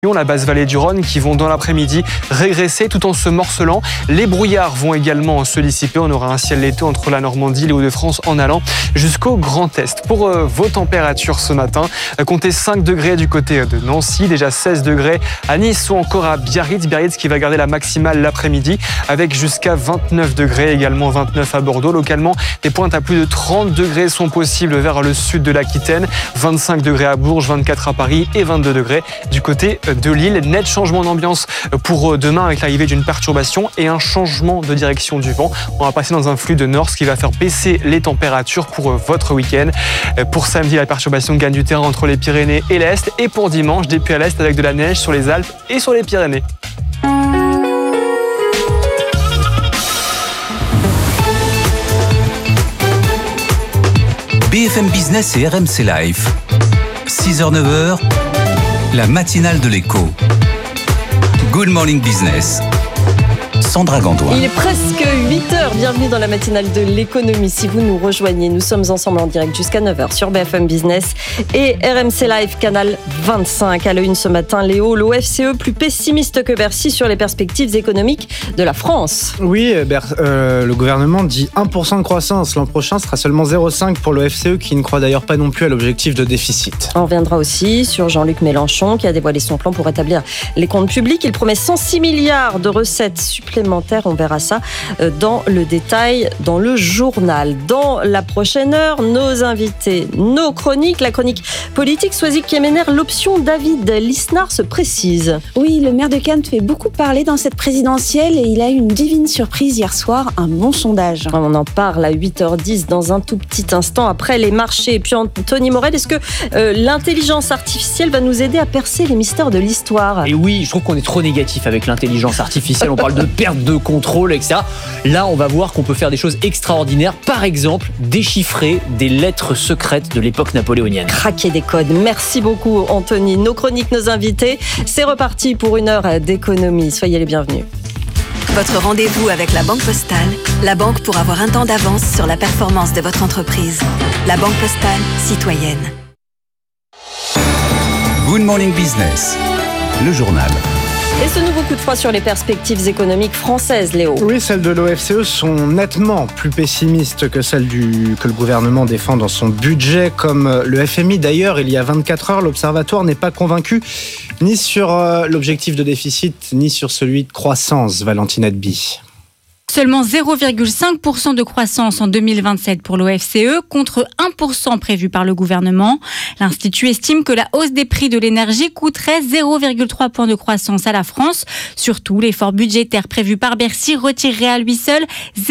la basse vallée du Rhône qui vont dans l'après-midi régresser tout en se morcelant. Les brouillards vont également se dissiper. On aura un ciel laiteux entre la Normandie, les Hauts-de-France en allant jusqu'au Grand Est. Pour vos températures ce matin, comptez 5 degrés du côté de Nancy, déjà 16 degrés à Nice ou encore à Biarritz. Biarritz qui va garder la maximale l'après-midi avec jusqu'à 29 degrés, également 29 à Bordeaux. Localement, des pointes à plus de 30 degrés sont possibles vers le sud de l'Aquitaine, 25 degrés à Bourges, 24 à Paris et 22 degrés du côté de Lille. Net changement d'ambiance pour demain avec l'arrivée d'une perturbation et un changement de direction du vent. On va passer dans un flux de nord, ce qui va faire baisser les températures pour votre week-end. Pour samedi, la perturbation gagne du terrain entre les Pyrénées et l'Est. Et pour dimanche, des pluies à l'Est avec de la neige sur les Alpes et sur les Pyrénées. BFM Business et RMC Live. 6h-9h, la matinale de l'écho. Good Morning Business. Sandra Gandoin. Il est presque 8h. Bienvenue dans la matinale de l'économie. Si vous nous rejoignez, nous sommes ensemble en direct jusqu'à 9h sur BFM Business et RMC Live, canal 25. À la une ce matin, Léo, l'OFCE plus pessimiste que Bercy sur les perspectives économiques de la France. Oui, le gouvernement dit 1% de croissance. L'an prochain sera seulement 0,5 pour l'OFCE qui ne croit d'ailleurs pas non plus à l'objectif de déficit. On reviendra aussi sur Jean-Luc Mélenchon qui a dévoilé son plan pour rétablir les comptes publics. Il promet 106 milliards de recettes supplémentaires. On verra ça dans le détail, dans le journal. Dans la prochaine heure, nos invités, nos chroniques. La chronique politique, Soisy Kemener, l'option David Lisnard se précise. Oui, le maire de Cannes fait beaucoup parler dans cette présidentielle et il a eu une divine surprise hier soir, un bon sondage. On en parle à 8h10 dans un tout petit instant après les marchés. Et puis Anthony Morel, est-ce que l'intelligence artificielle va nous aider à percer les mystères de l'histoire ? Et oui, je trouve qu'on est trop négatif avec l'intelligence artificielle. On parle de perte de contrôle, etc. Là, on va voir qu'on peut faire des choses extraordinaires. Par exemple, déchiffrer des lettres secrètes de l'époque napoléonienne. Craquer des codes. Merci beaucoup, Anthony. Nos chroniques, nos invités. C'est reparti pour une heure d'économie. Soyez les bienvenus. Votre rendez-vous avec la Banque Postale. La banque pour avoir un temps d'avance sur la performance de votre entreprise. La Banque Postale, citoyenne. Good Morning Business, le journal. Et ce nouveau coup de froid sur les perspectives économiques françaises, Léo. Oui, celles de l'OFCE sont nettement plus pessimistes que celles que le gouvernement défend dans son budget. Comme le FMI d'ailleurs, il y a 24 heures, l'Observatoire n'est pas convaincu ni sur l'objectif de déficit, ni sur celui de croissance, Valentinette Bi. Seulement 0,5% de croissance en 2027 pour l'OFCE contre 1% prévu par le gouvernement. L'Institut estime que la hausse des prix de l'énergie coûterait 0,3 points de croissance à la France. Surtout, l'effort budgétaire prévu par Bercy retirerait à lui seul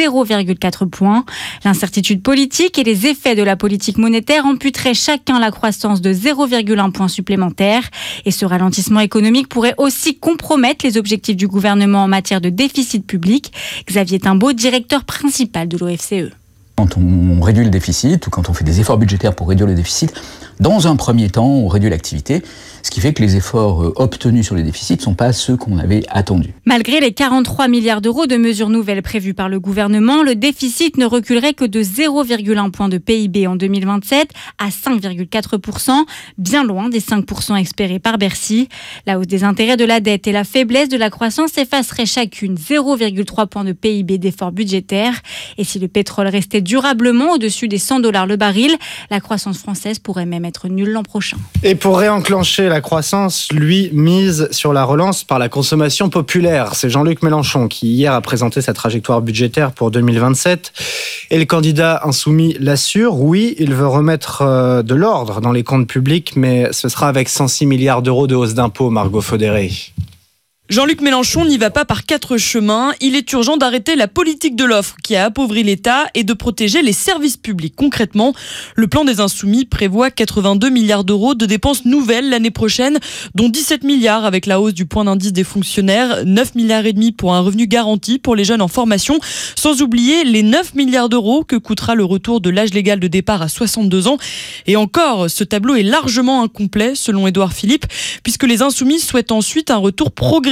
0,4 points. L'incertitude politique et les effets de la politique monétaire amputeraient chacun la croissance de 0,1 point supplémentaire. Et ce ralentissement économique pourrait aussi compromettre les objectifs du gouvernement en matière de déficit public. Xavier Timbaud, directeur principal de l'OFCE. Quand on réduit le déficit ou quand on fait des efforts budgétaires pour réduire le déficit, dans un premier temps, on réduit l'activité, ce qui fait que les efforts obtenus sur les déficits ne sont pas ceux qu'on avait attendus. Malgré les 43 milliards d'euros de mesures nouvelles prévues par le gouvernement, le déficit ne reculerait que de 0,1 point de PIB en 2027 à 5,4%, bien loin des 5% espérés par Bercy. La hausse des intérêts de la dette et la faiblesse de la croissance effaceraient chacune 0,3 points de PIB d'efforts budgétaires. Et si le pétrole restait durablement au-dessus des $100 le baril, la croissance française pourrait même être nulle l'an prochain. Et pour réenclencher la croissance, lui mise sur la relance par la consommation populaire. C'est Jean-Luc Mélenchon qui hier a présenté sa trajectoire budgétaire pour 2027. Et le candidat insoumis l'assure, oui, il veut remettre de l'ordre dans les comptes publics, mais ce sera avec 106 milliards d'euros de hausse d'impôts, Margot Faudéré. Jean-Luc Mélenchon n'y va pas par 4 chemins. Il est urgent d'arrêter la politique de l'offre qui a appauvri l'État et de protéger les services publics. Concrètement, le plan des Insoumis prévoit 82 milliards d'euros de dépenses nouvelles l'année prochaine, dont 17 milliards avec la hausse du point d'indice des fonctionnaires, 9 milliards et demi pour un revenu garanti pour les jeunes en formation, sans oublier les 9 milliards d'euros que coûtera le retour de l'âge légal de départ à 62 ans. Et encore, ce tableau est largement incomplet, selon Édouard Philippe, puisque les Insoumis souhaitent ensuite un retour progressif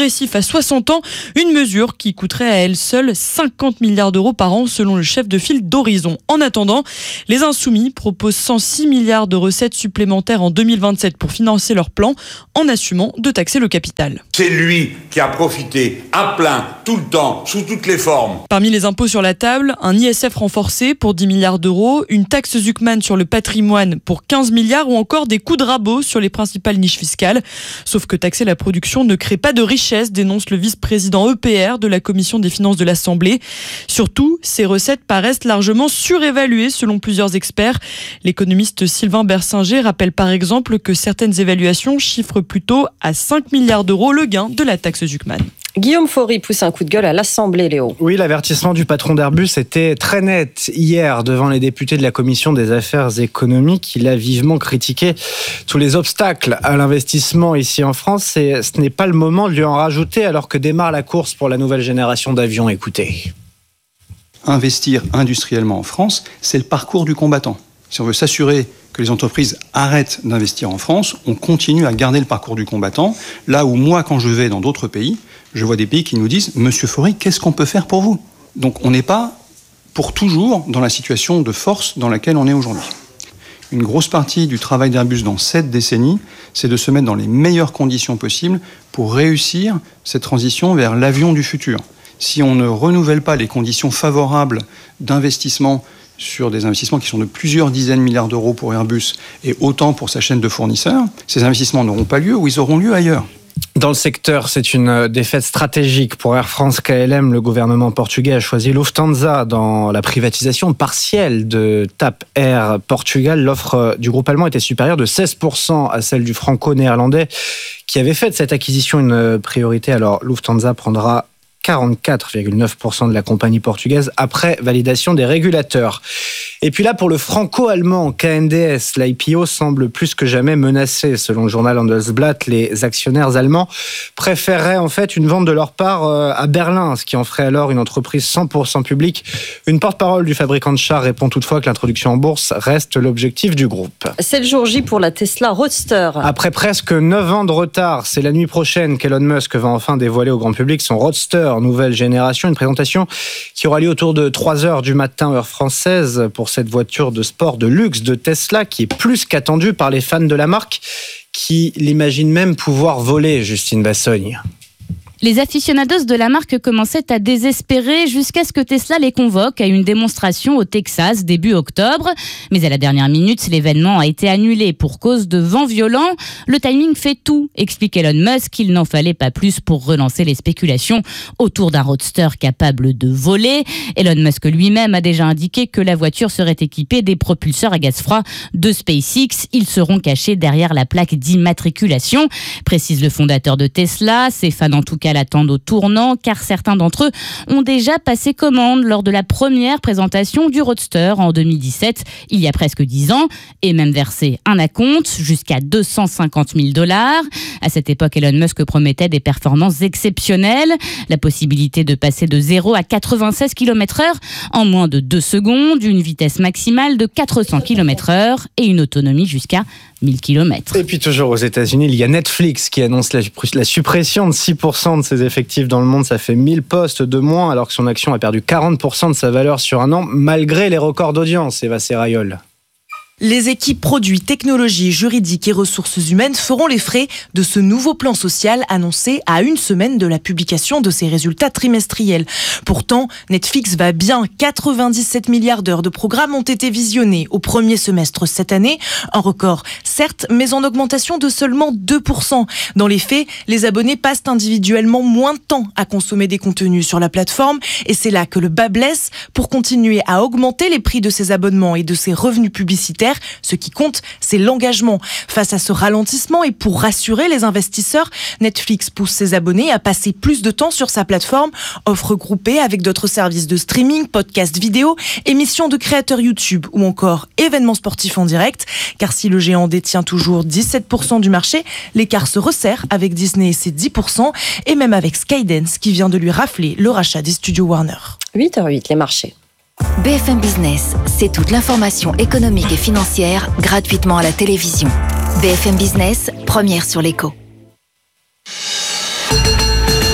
progressif à 60 ans, une mesure qui coûterait à elle seule 50 milliards d'euros par an selon le chef de file d'Horizon. En attendant, les Insoumis proposent 106 milliards de recettes supplémentaires en 2027 pour financer leur plan en assumant de taxer le capital. C'est lui qui a profité à plein, tout le temps, sous toutes les formes. Parmi les impôts sur la table, un ISF renforcé pour 10 milliards d'euros, une taxe Zuckman sur le patrimoine pour 15 milliards ou encore des coups de rabot sur les principales niches fiscales. Sauf que taxer la production ne crée pas de richesse, dénonce le vice-président EPR de la Commission des finances de l'Assemblée. Surtout, ces recettes paraissent largement surévaluées selon plusieurs experts. L'économiste Sylvain Bersinger rappelle par exemple que certaines évaluations chiffrent plutôt à 5 milliards d'euros le gain de la taxe Zuckman. Guillaume Faury pousse un coup de gueule à l'Assemblée, Léo. Oui, l'avertissement du patron d'Airbus était très net hier devant les députés de la Commission des affaires économiques. Il a vivement critiqué tous les obstacles à l'investissement ici en France et ce n'est pas le moment de lui en rajouter alors que démarre la course pour la nouvelle génération d'avions. Écoutez. Investir industriellement en France, c'est le parcours du combattant. Si on veut s'assurer que les entreprises arrêtent d'investir en France, on continue à garder le parcours du combattant. Là où moi, quand je vais dans d'autres pays, je vois des pays qui nous disent « Monsieur Faury, qu'est-ce qu'on peut faire pour vous ?» Donc on n'est pas pour toujours dans la situation de force dans laquelle on est aujourd'hui. Une grosse partie du travail d'Airbus dans cette décennie, c'est de se mettre dans les meilleures conditions possibles pour réussir cette transition vers l'avion du futur. Si on ne renouvelle pas les conditions favorables d'investissement sur des investissements qui sont de plusieurs dizaines de milliards d'euros pour Airbus et autant pour sa chaîne de fournisseurs, ces investissements n'auront pas lieu ou ils auront lieu ailleurs. Dans le secteur, c'est une défaite stratégique pour Air France-KLM. Le gouvernement portugais a choisi Lufthansa dans la privatisation partielle de TAP Air Portugal. L'offre du groupe allemand était supérieure de 16% à celle du franco-néerlandais qui avait fait de cette acquisition une priorité. Alors Lufthansa prendra 44,9% de la compagnie portugaise après validation des régulateurs. Et puis là, pour le franco-allemand KNDS, l'IPO semble plus que jamais menacé. Selon le journal Handelsblatt, les actionnaires allemands préféreraient en fait une vente de leur part à Berlin, ce qui en ferait alors une entreprise 100% publique. Une porte-parole du fabricant de chars répond toutefois que l'introduction en bourse reste l'objectif du groupe. C'est le jour J pour la Tesla Roadster. Après presque 9 ans de retard, c'est la nuit prochaine qu'Elon Musk va enfin dévoiler au grand public son Roadster nouvelle génération. Une présentation qui aura lieu autour de 3h du matin, heure française, pour cette voiture de sport de luxe de Tesla qui est plus qu'attendue par les fans de la marque qui l'imaginent même pouvoir voler, Justine Vassogne. Les aficionados de la marque commençaient à désespérer jusqu'à ce que Tesla les convoque à une démonstration au Texas début octobre. Mais à la dernière minute, l'événement a été annulé pour cause de vent violent. Le timing fait tout, explique Elon Musk. Il n'en fallait pas plus pour relancer les spéculations autour d'un roadster capable de voler. Elon Musk lui-même a déjà indiqué que la voiture serait équipée des propulseurs à gaz froid de SpaceX. Ils seront cachés derrière la plaque d'immatriculation, précise le fondateur de Tesla. Ses fans en tout cas l'attendent au tournant car certains d'entre eux ont déjà passé commande lors de la première présentation du Roadster en 2017, il y a presque 10 ans, et même versé un acompte jusqu'à $250 000. À cette époque, Elon Musk promettait des performances exceptionnelles, la possibilité de passer de 0 à 96 km/h en moins de 2 secondes, une vitesse maximale de 400 km/h et une autonomie jusqu'à 1000 km. Et puis toujours aux États-Unis, il y a Netflix qui annonce la suppression de 6% de ses effectifs dans le monde. Ça fait 1000 postes de moins alors que son action a perdu 40% de sa valeur sur un an malgré les records d'audience. Eva Serrayol. Les équipes produits, technologies, juridiques et ressources humaines feront les frais de ce nouveau plan social annoncé à une semaine de la publication de ses résultats trimestriels. Pourtant, Netflix va bien. 97 milliards d'heures de programmes ont été visionnés au premier semestre cette année. Un record, certes, mais en augmentation de seulement 2%. Dans les faits, les abonnés passent individuellement moins de temps à consommer des contenus sur la plateforme et c'est là que le bas blesse. Pour continuer à augmenter les prix de ses abonnements et de ses revenus publicitaires, ce qui compte, c'est l'engagement. Face à ce ralentissement et pour rassurer les investisseurs, Netflix pousse ses abonnés à passer plus de temps sur sa plateforme, offre groupée avec d'autres services de streaming, podcasts vidéo, émissions de créateurs YouTube ou encore événements sportifs en direct. Car si le géant détient toujours 17% du marché, l'écart se resserre avec Disney et ses 10% et même avec Skydance qui vient de lui rafler le rachat des studios Warner. 8h08, les marchés. BFM Business, c'est toute l'information économique et financière gratuitement à la télévision. BFM Business, première sur l'écho.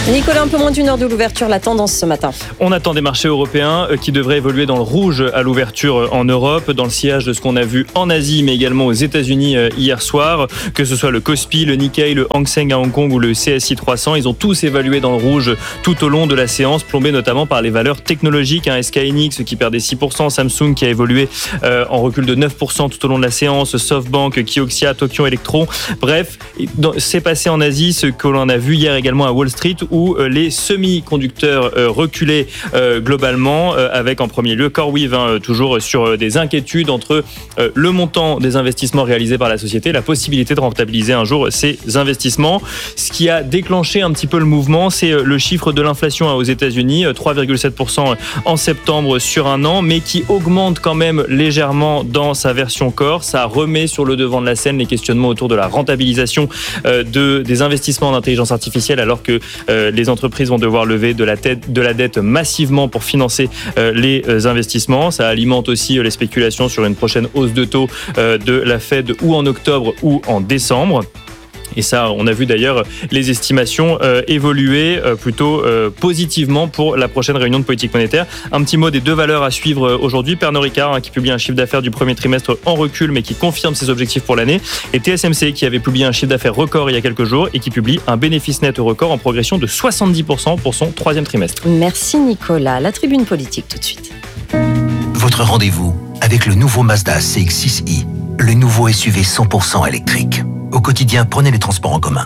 Nicolas, un peu moins d'une heure de l'ouverture, la tendance ce matin. On attend des marchés européens qui devraient évoluer dans le rouge à l'ouverture en Europe, dans le sillage de ce qu'on a vu en Asie, mais également aux États-Unis hier soir. Que ce soit le Kospi, le Nikkei, le Hang Seng à Hong Kong ou le CSI 300, ils ont tous évalué dans le rouge tout au long de la séance, plombés notamment par les valeurs technologiques. SK Hynix qui perdait 6%, Samsung qui a évolué en recul de 9% tout au long de la séance, SoftBank, Kioxia, Tokyo Electro. Bref, c'est passé en Asie ce que l'on a vu hier également à Wall Street, où les semi-conducteurs reculaient globalement, avec en premier lieu CoreWeave, toujours sur des inquiétudes entre le montant des investissements réalisés par la société et la possibilité de rentabiliser un jour ces investissements. Ce qui a déclenché un petit peu le mouvement, c'est le chiffre de l'inflation aux États-Unis, 3,7% en septembre sur un an, mais qui augmente quand même légèrement dans sa version core. Ça remet sur le devant de la scène les questionnements autour de la rentabilisation des investissements en intelligence artificielle, alors que les entreprises vont devoir lever de la dette massivement pour financer les investissements. Ça alimente aussi les spéculations sur une prochaine hausse de taux de la Fed, ou en octobre ou en décembre. Et ça, on a vu d'ailleurs les estimations évoluer plutôt positivement pour la prochaine réunion de politique monétaire. Un petit mot des deux valeurs à suivre aujourd'hui. Pernod Ricard, qui publie un chiffre d'affaires du premier trimestre en recul, mais qui confirme ses objectifs pour l'année. Et TSMC, qui avait publié un chiffre d'affaires record il y a quelques jours et qui publie un bénéfice net record en progression de 70% pour son troisième trimestre. Merci Nicolas. La tribune politique tout de suite. Votre rendez-vous avec le nouveau Mazda CX-6i, le nouveau SUV 100% électrique. Au quotidien, prenez les transports en commun.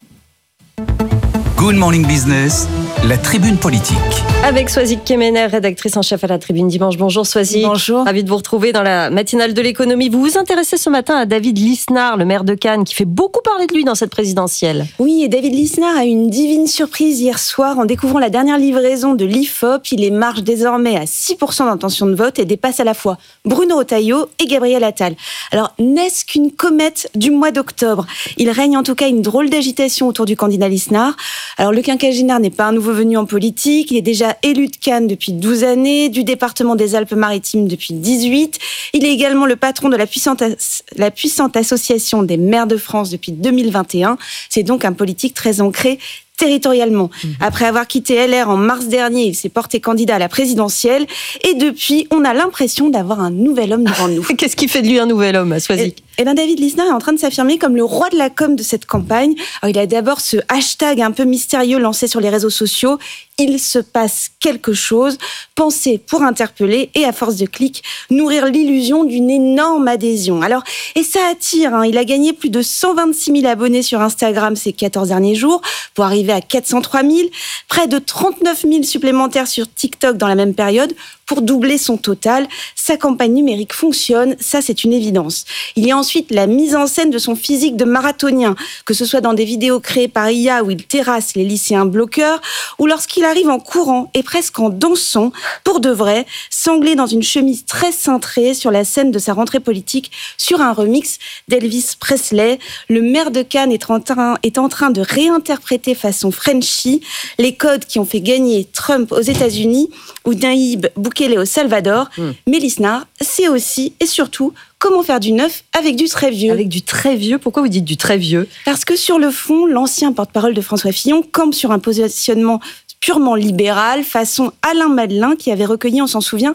Good Morning Business, la tribune politique. Avec Swazik Kemener, rédactrice en chef à la Tribune Dimanche. Bonjour Swazik. Bonjour. Ravi de vous retrouver dans la matinale de l'économie. Vous vous intéressez ce matin à David Lisnard, le maire de Cannes, qui fait beaucoup parler de lui dans cette présidentielle. Oui, et David Lisnard a eu une divine surprise hier soir en découvrant la dernière livraison de l'IFOP. Il marche désormais à 6% d'intention de vote et dépasse à la fois Bruno Retailleau et Gabriel Attal. Alors, n'est-ce qu'une comète du mois d'octobre ? Il règne en tout cas une drôle d'agitation autour du candidat Lisnard. Alors, le quinquagénaire n'est pas un nouveau venu en politique. Il est déjà élu de Cannes depuis 12 années, du département des Alpes-Maritimes depuis 18. Il est également le patron de la puissante association des maires de France depuis 2021. C'est donc un politique très ancré territorialement. Après avoir quitté LR en mars dernier, il s'est porté candidat à la présidentielle et depuis, on a l'impression d'avoir un nouvel homme devant nous. Qu'est-ce qui fait de lui un nouvel homme, Swazik ? David Lisnard est en train de s'affirmer comme le roi de la com de cette campagne. Alors, il a d'abord ce hashtag un peu mystérieux lancé sur les réseaux sociaux. Il se passe quelque chose, pensé pour interpeller et à force de clics, nourrir l'illusion d'une énorme adhésion. Alors, et ça attire, il a gagné plus de 126 000 abonnés sur Instagram ces 14 derniers jours pour arriver à 403 000, près de 39 000 supplémentaires sur TikTok dans la même période pour doubler son total. Sa campagne numérique fonctionne, ça c'est une évidence. Il y a ensuite la mise en scène de son physique de marathonien, que ce soit dans des vidéos créées par IA où il terrasse les lycéens bloqueurs, ou lorsqu'il arrive en courant et presque en dansant, pour de vrai, sanglé dans une chemise très cintrée sur la scène de sa rentrée politique, sur un remix d'Elvis Presley. Le maire de Cannes est en train de réinterpréter façon Frenchy les codes qui ont fait gagner Trump aux États-Unis ou Nayib Bukele au Salvador. Mais Lisnard, c'est aussi et surtout comment faire du neuf avec du très vieux. Avec du très vieux ? Pourquoi vous dites du très vieux ? Parce que sur le fond, l'ancien porte-parole de François Fillon campe sur un positionnement purement libéral, façon Alain Madelin, qui avait recueilli, on s'en souvient,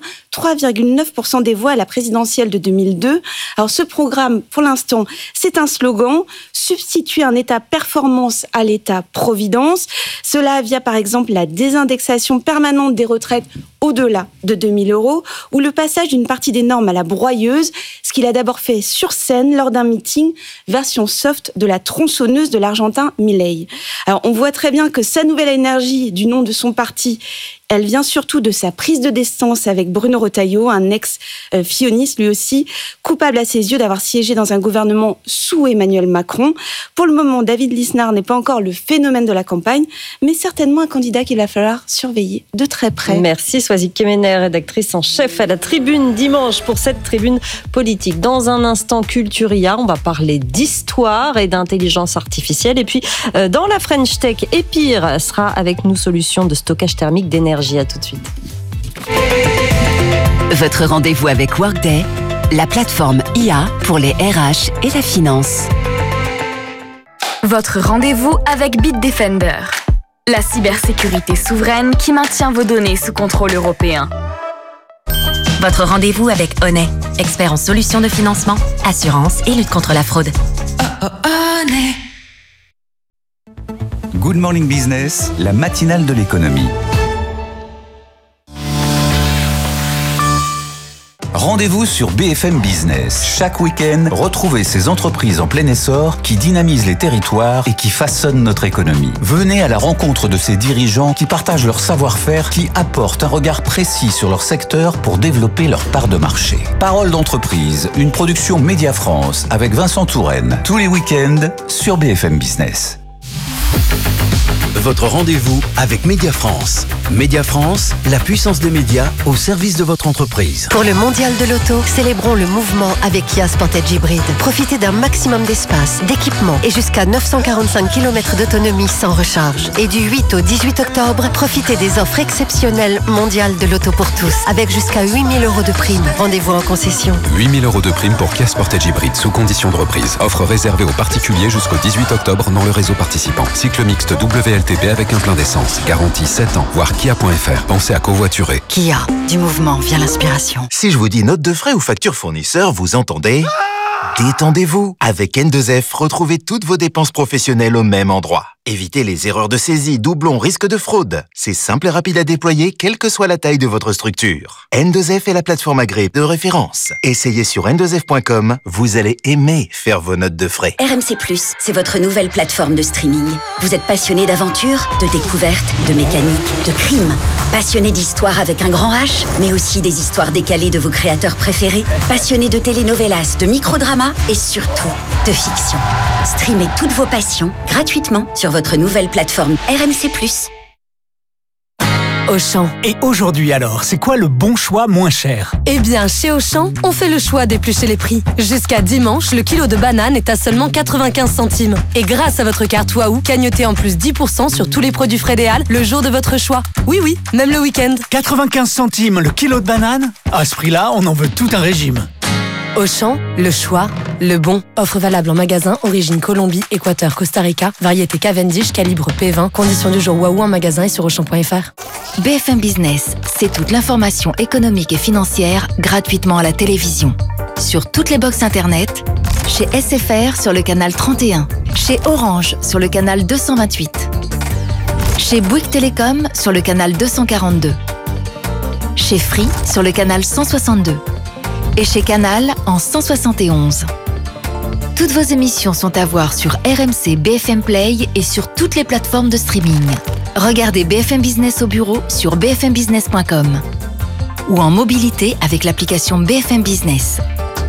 3,9% des voix à la présidentielle de 2002. Alors ce programme, pour l'instant, c'est un slogan, substituer un État performance à l'État providence. Cela via par exemple la désindexation permanente des retraites au-delà de 2 000 €, ou le passage d'une partie des normes à la broyeuse, ce qu'il a d'abord fait sur scène lors d'un meeting, version soft de la tronçonneuse de l'Argentin Milei. Alors on voit très bien que sa nouvelle énergie du nom de son parti, elle vient surtout de sa prise de distance avec Bruno Retailleau, un ex-filloniste lui aussi, coupable à ses yeux d'avoir siégé dans un gouvernement sous Emmanuel Macron. Pour le moment, David Lisnard n'est pas encore le phénomène de la campagne, mais certainement un candidat qu'il va falloir surveiller de très près. Merci Swazik Kemener, rédactrice en chef à la Tribune Dimanche pour cette tribune politique. Dans un instant, Culturia, on va parler d'histoire et d'intelligence artificielle. Et puis, dans la French Tech, Epir sera avec nous, solution de stockage thermique d'énergie. À tout de suite. Votre rendez-vous avec Workday, la plateforme IA pour les RH et la finance. Votre rendez-vous avec Bitdefender. La cybersécurité souveraine qui maintient vos données sous contrôle européen. Votre rendez-vous avec Honnet, expert en solutions de financement, assurance et lutte contre la fraude. Honnet. Good Morning Business, la matinale de l'économie. Rendez-vous sur BFM Business. Chaque week-end, retrouvez ces entreprises en plein essor qui dynamisent les territoires et qui façonnent notre économie. Venez à la rencontre de ces dirigeants qui partagent leur savoir-faire, qui apportent un regard précis sur leur secteur pour développer leur part de marché. Parole d'entreprise, une production Média France avec Vincent Touraine. Tous les week-ends sur BFM Business. Votre rendez-vous avec Média France. Média France, la puissance des médias au service de votre entreprise. Pour le mondial de l'auto, célébrons le mouvement avec Kia Sportage Hybrid. Profitez d'un maximum d'espace, d'équipement et jusqu'à 945 km d'autonomie sans recharge. Et du 8 au 18 octobre, profitez des offres exceptionnelles mondiales de l'auto pour tous, avec jusqu'à 8 000 € de prime. Rendez-vous en concession. 8 000 € de prime pour Kia Sportage Hybrid sous condition de reprise. Offre réservée aux particuliers jusqu'au 18 octobre dans le réseau participant. Cycle mixte WLTP avec un plein d'essence. Garantie 7 ans. Voir Kia.fr. Pensez à covoiturer. Kia, du mouvement vient l'inspiration. Si je vous dis note de frais ou facture fournisseur, vous entendez ? Détendez-vous. Avec N2F, retrouvez toutes vos dépenses professionnelles au même endroit. Évitez les erreurs de saisie, doublons, risques de fraude. C'est simple et rapide à déployer, quelle que soit la taille de votre structure. N2F est la plateforme agréée de référence. Essayez sur n2f.com, vous allez aimer faire vos notes de frais. RMC+, c'est votre nouvelle plateforme de streaming. Vous êtes passionné d'aventure, de découverte, de mécanique, de crime. Passionné d'histoire avec un grand H, mais aussi des histoires décalées de vos créateurs préférés. Passionné de telenovelas, de microdramas et surtout de fiction. Streamez toutes vos passions gratuitement sur votre nouvelle plateforme RMC+. Auchan. Et aujourd'hui alors, c'est quoi le bon choix moins cher? Eh bien, chez Auchan, on fait le choix d'éplucher les prix. Jusqu'à dimanche, le kilo de banane est à seulement 95 centimes. Et grâce à votre carte Waouh, cagnotez en plus 10% sur tous les produits Frédéal le jour de votre choix. Oui, même le week-end. 95 centimes le kilo de banane? À ce prix-là, on en veut tout un régime. Auchan, le choix, le bon. Offre valable en magasin, origine Colombie, Équateur, Costa Rica, variété Cavendish, calibre P20, conditions du jour Waouh en magasin et sur Auchan.fr. BFM Business, c'est toute l'information économique et financière gratuitement à la télévision. Sur toutes les box internet, chez SFR sur le canal 31, chez Orange sur le canal 228, chez Bouygues Télécom sur le canal 242, chez Free sur le canal 162. Et chez Canal en 171. Toutes vos émissions sont à voir sur RMC BFM Play et sur toutes les plateformes de streaming. Regardez BFM Business au bureau sur bfmbusiness.com ou en mobilité avec l'application BFM Business.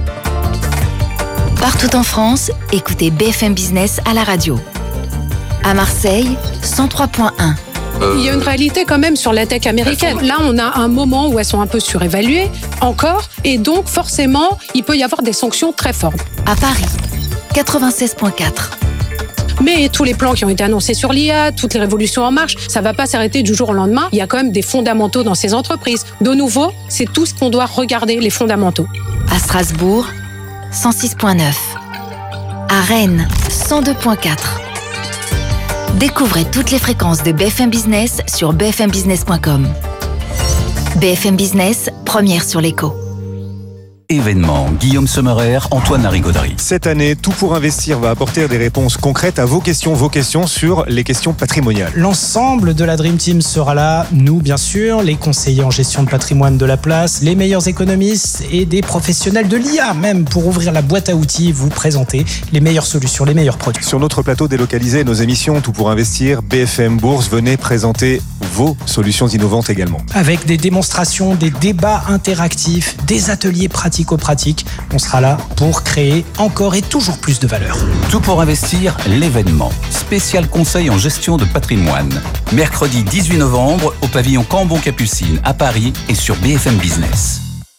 Partout en France, écoutez BFM Business à la radio. À Marseille, 103.1. Il y a une réalité quand même sur la tech américaine. Là, on a un moment où elles sont un peu surévaluées, encore, et donc forcément, il peut y avoir des sanctions très fortes. À Paris, 96.4. Mais tous les plans qui ont été annoncés sur l'IA, toutes les révolutions en marche, ça ne va pas s'arrêter du jour au lendemain. Il y a quand même des fondamentaux dans ces entreprises. De nouveau, c'est tout ce qu'on doit regarder, les fondamentaux. À Strasbourg, 106.9. À Rennes, 102.4. Découvrez toutes les fréquences de BFM Business sur bfmbusiness.com. BFM Business, première sur l'écho. Événements, Guillaume Sommerer, Antoine Larigauderie. Cette année, Tout pour investir va apporter des réponses concrètes à vos questions sur les questions patrimoniales. L'ensemble de la Dream Team sera là, nous bien sûr, les conseillers en gestion de patrimoine de la place, les meilleurs économistes et des professionnels de l'IA même pour ouvrir la boîte à outils et vous présenter les meilleures solutions, les meilleurs produits. Sur notre plateau délocalisé, nos émissions Tout pour investir, BFM Bourse, venez présenter vos solutions innovantes également. Avec des démonstrations, des débats interactifs, des ateliers pratico-pratiques, on sera là pour créer encore et toujours plus de valeur. Tout pour investir, l'événement. Spécial conseil en gestion de patrimoine. Mercredi 18 novembre au pavillon Cambon-Capucine à Paris et sur BFM Business.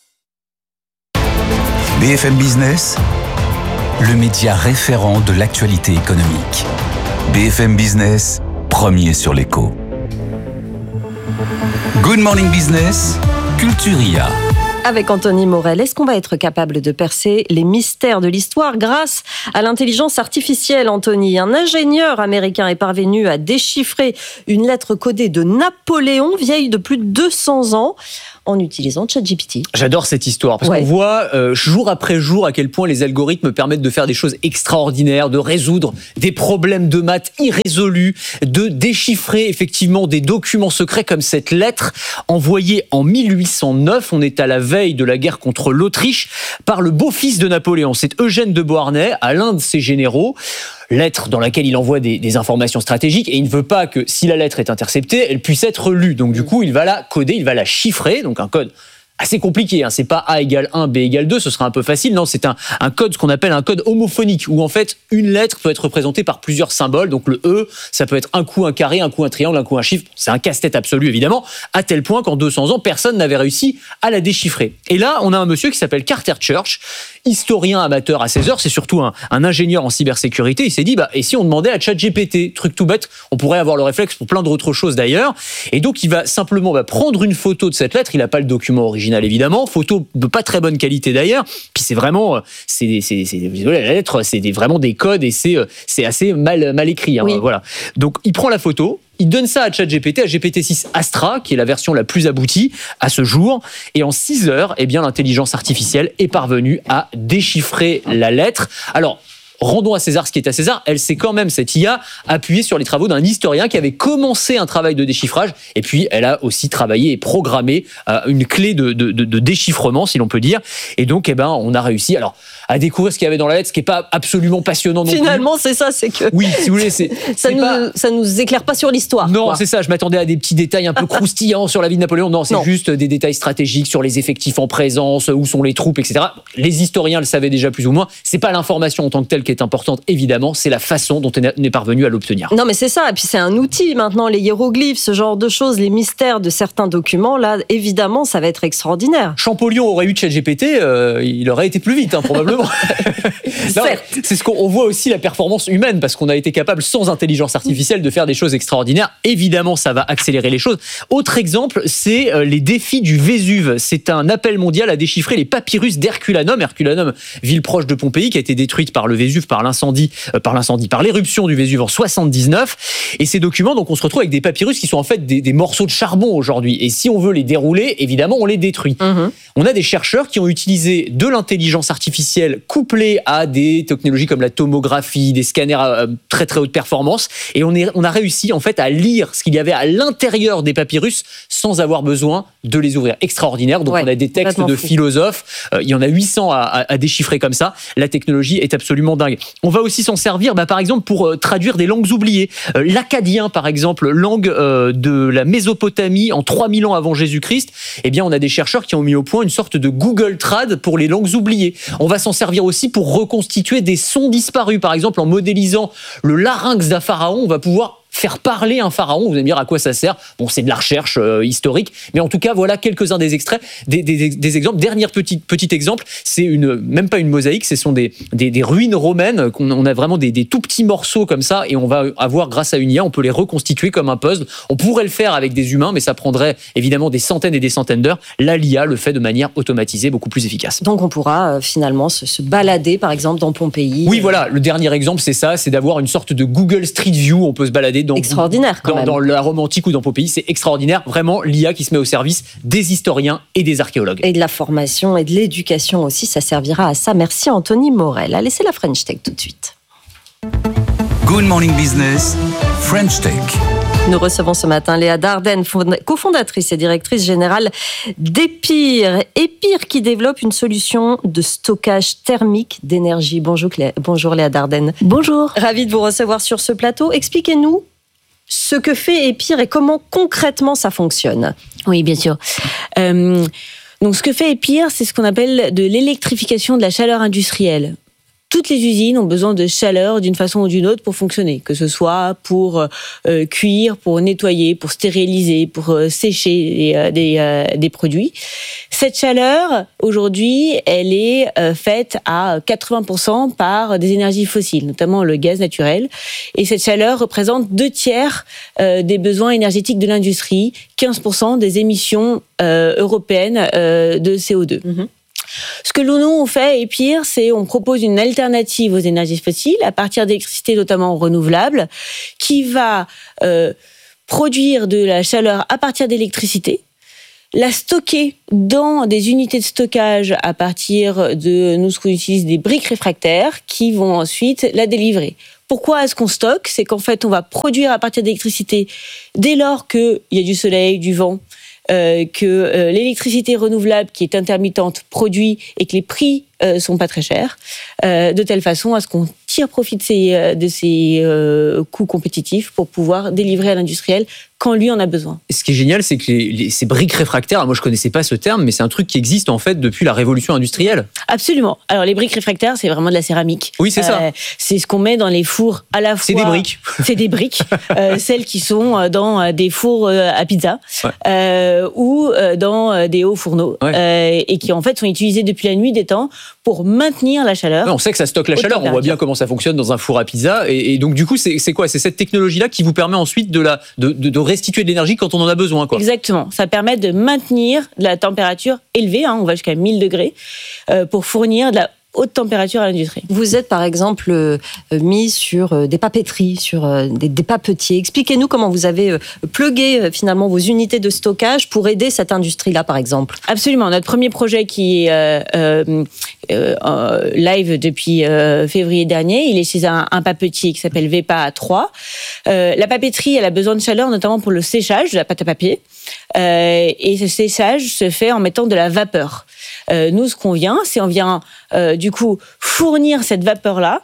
BFM Business, le média référent de l'actualité économique. BFM Business, premier sur l'écho. Good Morning Business, Culturia. Avec Anthony Morel, est-ce qu'on va être capable de percer les mystères de l'histoire grâce à l'intelligence artificielle, Anthony? Un ingénieur américain est parvenu à déchiffrer une lettre codée de Napoléon, vieille de plus de 200 ans, en utilisant ChatGPT. J'adore cette histoire, parce qu'on voit jour après jour à quel point les algorithmes permettent de faire des choses extraordinaires, de résoudre des problèmes de maths irrésolus, de déchiffrer effectivement des documents secrets comme cette lettre envoyée en 1809. On est à la veille de la guerre contre l'Autriche par le beau-fils de Napoléon. C'est Eugène de Beauharnais, à l'un de ses généraux. Lettre dans laquelle il envoie des informations stratégiques et il ne veut pas que, si la lettre est interceptée, elle puisse être lue. Donc du coup, il va la coder, il va la chiffrer, donc un code assez compliqué, hein. C'est pas A égale 1, B égale 2, ce sera un peu facile. Non, c'est un code, ce qu'on appelle un code homophonique, où en fait, une lettre peut être représentée par plusieurs symboles. Donc le E, ça peut être un coup un carré, un coup un triangle, un coup un chiffre. C'est un casse-tête absolu, évidemment, à tel point qu'en 200 ans, personne n'avait réussi à la déchiffrer. Et là, on a un monsieur qui s'appelle Carter Church, historien amateur à 16 heures, c'est surtout un ingénieur en cybersécurité. Il s'est dit, et si on demandait à ChatGPT, truc tout bête, on pourrait avoir le réflexe pour plein d'autres choses d'ailleurs. Et donc, il va simplement prendre une photo de cette lettre. Il n'a pas le document original, évidemment. Photo de pas très bonne qualité d'ailleurs. Puis c'est vraiment, la lettre, c'est vraiment des codes et c'est assez mal écrit. Hein, oui. Voilà. Donc, il prend la photo. Il donne ça à ChatGPT, à GPT-6 Astra, qui est la version la plus aboutie à ce jour. Et en 6 heures, l'intelligence artificielle est parvenue à déchiffrer la lettre. Alors, rendons à César ce qui est à César. Elle s'est quand même, cette IA, appuyée sur les travaux d'un historien qui avait commencé un travail de déchiffrage. Et puis, elle a aussi travaillé et programmé une clé de déchiffrement, si l'on peut dire. Et donc, on a réussi à découvrir ce qu'il y avait dans la lettre, ce qui n'est pas absolument passionnant non plus. Finalement, c'est ça, c'est que... Oui, si vous voulez, ça nous éclaire pas sur l'histoire. Non, quoi. C'est ça. Je m'attendais à des petits détails un peu croustillants sur la vie de Napoléon. Non, c'est juste des détails stratégiques sur les effectifs en présence, où sont les troupes, etc. Les historiens le savaient déjà plus ou moins. C'est pas l'information en tant que telle qui est importante, évidemment, c'est la façon dont on est parvenu à l'obtenir. Non, mais c'est ça. Et puis c'est un outil maintenant, les hiéroglyphes, ce genre de choses, les mystères de certains documents. Là, évidemment, ça va être extraordinaire. Champollion aurait eu ChatGPT, il aurait été plus vite, probablement. Non, c'est ce qu'on voit aussi la performance humaine, parce qu'on a été capable, sans intelligence artificielle, de faire des choses extraordinaires. Évidemment, ça va accélérer les choses. Autre exemple, c'est les défis du Vésuve. C'est un appel mondial à déchiffrer les papyrus d'Herculanum. Herculanum, ville proche de Pompéi, qui a été détruite par le Vésuve, par l'éruption du Vésuve en 79. Et ces documents, donc, on se retrouve avec des papyrus qui sont en fait des morceaux de charbon aujourd'hui. Et si on veut les dérouler, évidemment, on les détruit. On a des chercheurs qui ont utilisé de l'intelligence artificielle couplée à des technologies comme la tomographie, des scanners à très très haute performance, et on a réussi en fait à lire ce qu'il y avait à l'intérieur des papyrus sans avoir besoin de les ouvrir. Extraordinaire. Donc on a des textes de philosophes, il y en a 800 à déchiffrer comme ça. La technologie est absolument dingue. On va aussi s'en servir, par exemple, pour traduire des langues oubliées. L'akkadien, par exemple, langue de la Mésopotamie en 3000 ans avant Jésus-Christ. On a des chercheurs qui ont mis au point une sorte de Google Trad pour les langues oubliées. On va s'en servir aussi pour reconstituer des sons disparus. Par exemple, en modélisant le larynx d'un pharaon, on va pouvoir faire parler un pharaon. Vous allez me dire à quoi ça sert. Bon, c'est de la recherche historique, mais en tout cas, voilà quelques-uns des extraits, des exemples. Dernier petit exemple, c'est même pas une mosaïque, ce sont des ruines romaines. On a vraiment des tout petits morceaux comme ça, et on va avoir, grâce à une IA, on peut les reconstituer comme un puzzle. On pourrait le faire avec des humains, mais ça prendrait évidemment des centaines et des centaines d'heures. Là, l'IA le fait de manière automatisée, beaucoup plus efficace. Donc on pourra finalement se balader, par exemple, dans Pompéi. Oui, voilà. Le dernier exemple, c'est ça, c'est d'avoir une sorte de Google Street View. On peut se balader extraordinaire dans la Rome antique ou dans Pompéi. C'est extraordinaire. Vraiment, l'IA qui se met au service des historiens et des archéologues. Et de la formation et de l'éducation aussi, ça servira à ça. Merci Anthony Morel. Allez, c'est la French Tech tout de suite. Good Morning Business, French Tech. Nous recevons ce matin Léa Dardenne, cofondatrice et directrice générale d'Epir. Epir qui développe une solution de stockage thermique d'énergie. Bonjour Léa Dardenne. Bonjour. Ravie de vous recevoir sur ce plateau. Expliquez-nous ce que fait Epir et comment concrètement ça fonctionne. Oui, bien sûr. Donc ce que fait Epir, c'est ce qu'on appelle de l'électrification de la chaleur industrielle. toutes les usines ont besoin de chaleur d'une façon ou d'une autre pour fonctionner, que ce soit pour cuire, pour nettoyer, pour stériliser, pour sécher des produits. Cette chaleur, aujourd'hui, elle est faite à 80% par des énergies fossiles, notamment le gaz naturel. Et cette chaleur représente 2/3 des besoins énergétiques de l'industrie, 15% des émissions européennes de CO2. Ce que nous on fait, et pire, c'est on propose une alternative aux énergies fossiles à partir d'électricité notamment renouvelable, qui va produire de la chaleur à partir d'électricité, la stocker dans des unités de stockage à partir de, nous, ce qu'on utilise, des briques réfractaires qui vont ensuite la délivrer. Pourquoi est-ce qu'on stocke ? C'est qu'en fait, on va produire à partir d'électricité dès lors qu'il y a du soleil, du vent, que l'électricité renouvelable qui est intermittente produit et que les prix sont pas très chers, de telle façon à ce qu'on tire profit de ces coûts compétitifs pour pouvoir délivrer à l'industriel quand lui en a besoin. Et ce qui est génial, c'est que ces briques réfractaires, moi je connaissais pas ce terme, mais c'est un truc qui existe en fait depuis la révolution industrielle. Absolument. Alors les briques réfractaires, c'est vraiment de la céramque. Oui, c'est ça. C'est ce qu'on met dans les fours à la fois. C'est des briques. C'est des briques, celles qui sont dans des fours à pizza ou dans des hauts fourneaux et qui en fait sont utilisées depuis la nuit des temps pour maintenir la chaleur. Ouais, on sait que ça stocke la chaleur, on voit bien comment ça fonctionne dans un four à pizza et donc du coup c'est quoi ? C'est cette technologie-là qui vous permet ensuite de restituer de l'énergie quand on en a besoin, quoi. Exactement, ça permet de maintenir la température élevée, on va jusqu'à 1000 degrés, pour fournir de la haute température à l'industrie. Vous êtes par exemple mis sur des papeteries, sur des papetiers. Expliquez-nous comment vous avez plugué finalement vos unités de stockage pour aider cette industrie-là par exemple. Absolument, notre premier projet qui est live depuis février dernier, il est chez un papetier qui s'appelle VEPA 3. La papeterie, elle a besoin de chaleur notamment pour le séchage de la pâte à papier et ce séchage se fait en mettant de la vapeur. Nous, ce qu'on vient, c'est on vient du coup fournir cette vapeur-là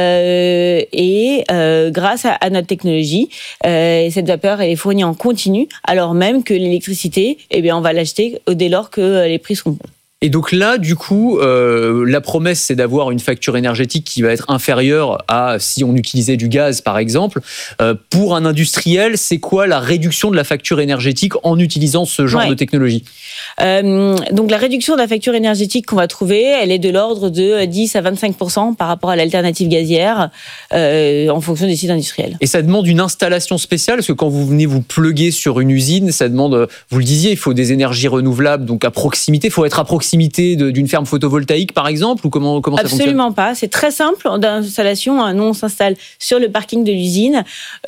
et grâce à notre technologie, cette vapeur elle est fournie en continu, alors même que l'électricité, on va l'acheter dès lors que les prix seront bons. Et donc là, du coup, la promesse, c'est d'avoir une facture énergétique qui va être inférieure à si on utilisait du gaz, par exemple. Pour un industriel, c'est quoi la réduction de la facture énergétique en utilisant ce genre de technologie ? Donc la réduction de la facture énergétique qu'on va trouver, elle est de l'ordre de 10 à 25% par rapport à l'alternative gazière en fonction des sites industriels. Et ça demande une installation spéciale, parce que quand vous venez vous pluguer sur une usine, ça demande, vous le disiez, il faut des énergies renouvelables, donc à proximité, il faut être à proximité d'une ferme photovoltaïque, par exemple, ou comment ça fonctionne ? Absolument pas. C'est très simple d'installation. Nous, on s'installe sur le parking de l'usine.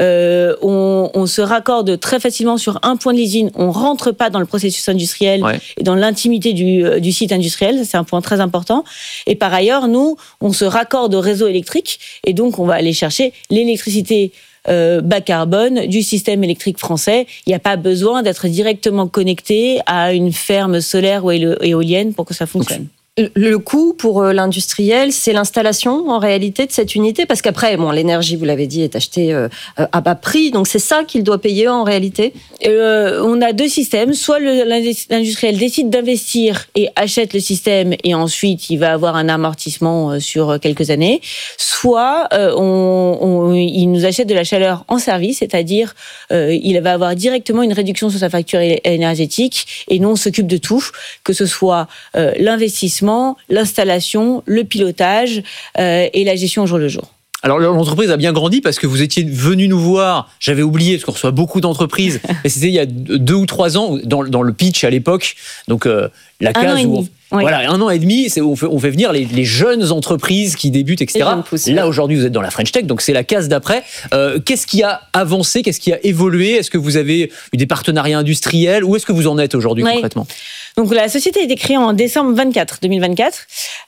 On se raccorde très facilement sur un point de l'usine. On rentre pas dans le processus industriel et dans l'intimité du site industriel. C'est un point très important. Et par ailleurs, nous, on se raccorde au réseau électrique et donc on va aller chercher l'électricité bas carbone du système électrique français. Il n'y a pas besoin d'être directement connecté à une ferme solaire ou éolienne pour que ça fonctionne. Le coût pour l'industriel, c'est l'installation en réalité de cette unité, parce qu'après, l'énergie, vous l'avez dit, est achetée à bas prix, donc c'est ça qu'il doit payer en réalité. On a deux systèmes. Soit l'industriel décide d'investir et achète le système et ensuite il va avoir un amortissement sur quelques années. Soit il nous achète de la chaleur en service, c'est-à-dire il va avoir directement une réduction sur sa facture énergétique et nous on s'occupe de tout, que ce soit l'investissement, l'installation, le pilotage et la gestion au jour le jour. Alors l'entreprise a bien grandi parce que vous étiez venu nous voir, j'avais oublié parce qu'on reçoit beaucoup d'entreprises, mais c'était il y a 2 ou 3 ans dans le pitch à l'époque, donc la case où voilà, 1 an et demi, on fait venir les jeunes entreprises qui débutent, etc. Là aujourd'hui vous êtes dans la French Tech, donc c'est la case d'après. Qu'est-ce qui a avancé, qu'est-ce qui a évolué ? Est-ce que vous avez eu des partenariats industriels ? Où est-ce que vous en êtes aujourd'hui concrètement ? Donc la société a été créée en décembre 2024.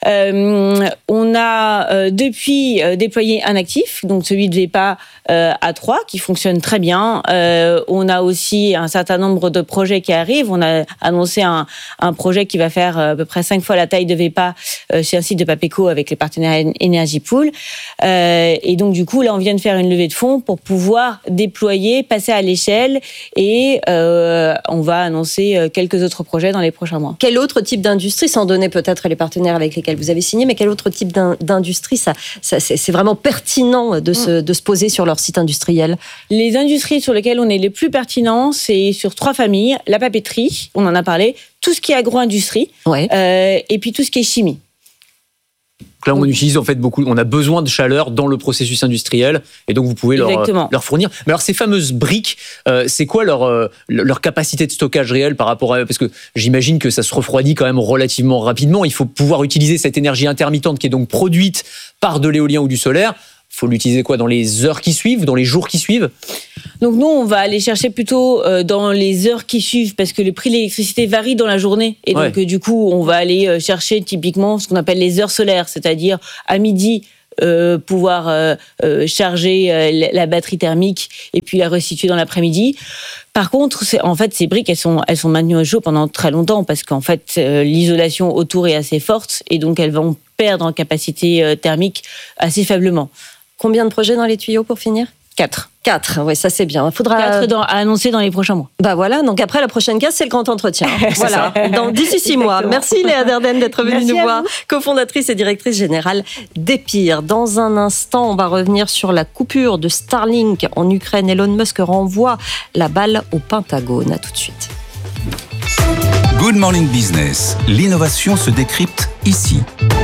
On a depuis déployé un actif, donc celui de VEPA A3 qui fonctionne très bien. On a aussi un certain nombre de projets qui arrivent. On a annoncé un projet qui va faire à peu près 5 fois la taille de VEPA chez un site de Papeco avec les partenaires Energy Pool. Et donc du coup là on vient de faire une levée de fonds pour pouvoir déployer, passer à l'échelle et on va annoncer quelques autres projets dans les prochains prochains mois. Quel autre type d'industrie, sans donner peut-être les partenaires avec lesquels vous avez signé, mais quel autre type d'industrie c'est vraiment pertinent de se poser sur leur site industriel? Les industries sur lesquelles on est les plus pertinents, c'est sur 3 familles. La papeterie, on en a parlé, tout ce qui est agro-industrie, et puis tout ce qui est chimie. Là, on utilise en fait beaucoup. On a besoin de chaleur dans le processus industriel, et donc vous pouvez leur fournir. Mais alors, ces fameuses briques, c'est quoi leur capacité de stockage réelle par rapport à, parce que j'imagine que ça se refroidit quand même relativement rapidement. Il faut pouvoir utiliser cette énergie intermittente qui est donc produite par de l'éolien ou du solaire. Il faut l'utiliser quoi, dans les heures qui suivent, dans les jours qui suivent? Donc nous, on va aller chercher plutôt dans les heures qui suivent, parce que le prix de l'électricité varie dans la journée. Et donc du coup, on va aller chercher typiquement ce qu'on appelle les heures solaires, c'est-à-dire à midi, pouvoir charger la batterie thermique et puis la restituer dans l'après-midi. Par contre, en fait, ces briques, elles sont maintenues au chaud pendant très longtemps, parce qu'en fait, l'isolation autour est assez forte, et donc elles vont perdre en capacité thermique assez faiblement. Combien de projets dans les tuyaux pour finir? 4. 4, oui, ça c'est bien. 4 à annoncer dans les prochains mois. Bah voilà, donc après la prochaine case, c'est le grand entretien. Voilà, d'ici 6 mois. Merci Léa Derdenne d'être venue nous voir, cofondatrice et directrice générale d'Epir. Dans un instant, on va revenir sur la coupure de Starlink en Ukraine. Elon Musk renvoie la balle au Pentagone. À tout de suite. Good Morning Business. L'innovation se décrypte ici.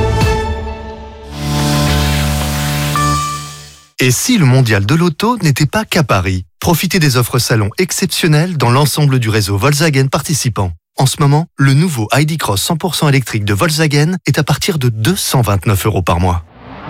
Et si le mondial de l'auto n'était pas qu'à Paris? Profitez des offres salon exceptionnelles dans l'ensemble du réseau Volkswagen participant. En ce moment, le nouveau ID Cross 100% électrique de Volkswagen est à partir de 229 € par mois.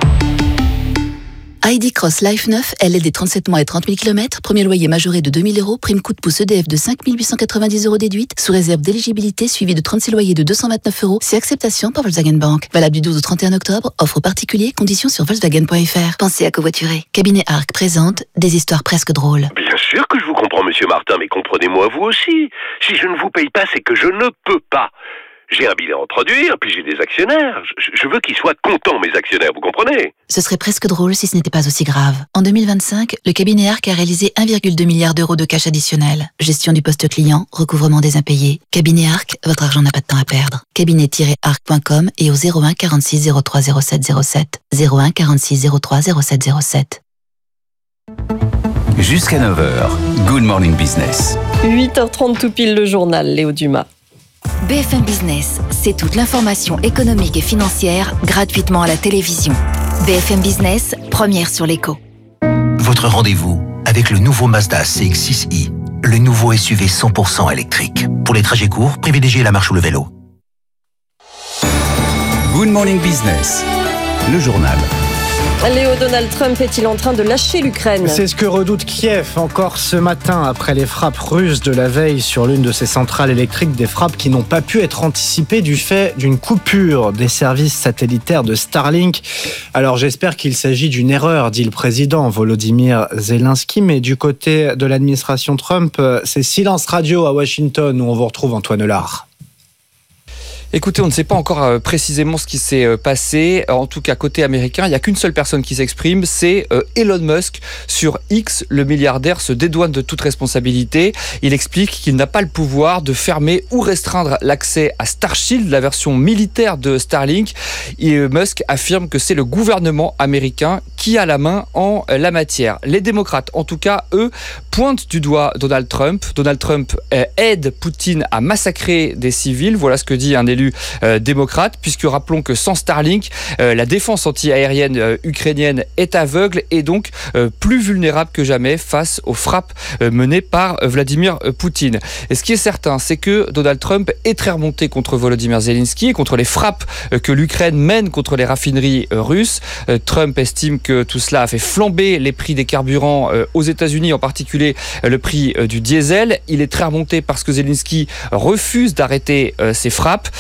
ID Cross Life 9, LLD 37 mois et 30 000 km, premier loyer majoré de 2 000 €, prime coup de pouce EDF de 5 890 € déduite, sous réserve d'éligibilité suivi de 36 loyers de 229 €, c'est acceptation par Volkswagen Bank. Valable du 12 au 31 octobre, offre particulier, conditions sur Volkswagen.fr. Pensez à covoiturer. Cabinet Arc présente des histoires presque drôles. Bien sûr que je vous comprends, monsieur Martin, mais comprenez-moi vous aussi. Si je ne vous paye pas, c'est que je ne peux pas. J'ai un bilan à produire, puis j'ai des actionnaires. Je veux qu'ils soient contents, mes actionnaires, vous comprenez? Ce serait presque drôle si ce n'était pas aussi grave. En 2025, le cabinet Arc a réalisé 1,2 milliard € de cash additionnel. Gestion du poste client, recouvrement des impayés. Cabinet Arc, votre argent n'a pas de temps à perdre. Cabinet-arc.com et au 01 46 03 07 07. 01 46 03 07 07. Jusqu'à 9h, Good Morning Business. 8h30 tout pile, le journal, Léo Dumas. BFM Business, c'est toute l'information économique et financière gratuitement à la télévision. BFM Business, première sur l'écho. Votre rendez-vous avec le nouveau Mazda CX-6i, le nouveau SUV 100% électrique. Pour les trajets courts, privilégiez la marche ou le vélo. Good Morning Business, le journal. Léo, Donald Trump est-il en train de lâcher l'Ukraine? C'est ce que redoute Kiev encore ce matin après les frappes russes de la veille sur l'une de ses centrales électriques, des frappes qui n'ont pas pu être anticipées du fait d'une coupure des services satellitaires de Starlink. Alors j'espère qu'il s'agit d'une erreur, dit le président Volodymyr Zelensky, mais du côté de l'administration Trump, c'est silence radio à Washington où on vous retrouve Antoine Lard. Écoutez, on ne sait pas encore précisément ce qui s'est passé. En tout cas, côté américain, il n'y a qu'une seule personne qui s'exprime, c'est Elon Musk. Sur X, le milliardaire se dédouane de toute responsabilité. Il explique qu'il n'a pas le pouvoir de fermer ou restreindre l'accès à Starshield, la version militaire de Starlink. Et Musk affirme que c'est le gouvernement américain qui a la main en la matière. Les démocrates, en tout cas, eux, pointent du doigt Donald Trump. Donald Trump aide Poutine à massacrer des civils. Voilà ce que dit un élu démocrate, puisque rappelons que sans Starlink, la défense anti-aérienne ukrainienne est aveugle et donc plus vulnérable que jamais face aux frappes menées par Vladimir Poutine. Et ce qui est certain, c'est que Donald Trump est très remonté contre Volodymyr Zelensky et contre les frappes que l'Ukraine mène contre les raffineries russes. Trump estime que tout cela a fait flamber les prix des carburants aux États-Unis, en particulier le prix du diesel. Il est très remonté parce que Zelensky refuse d'arrêter ces frappes.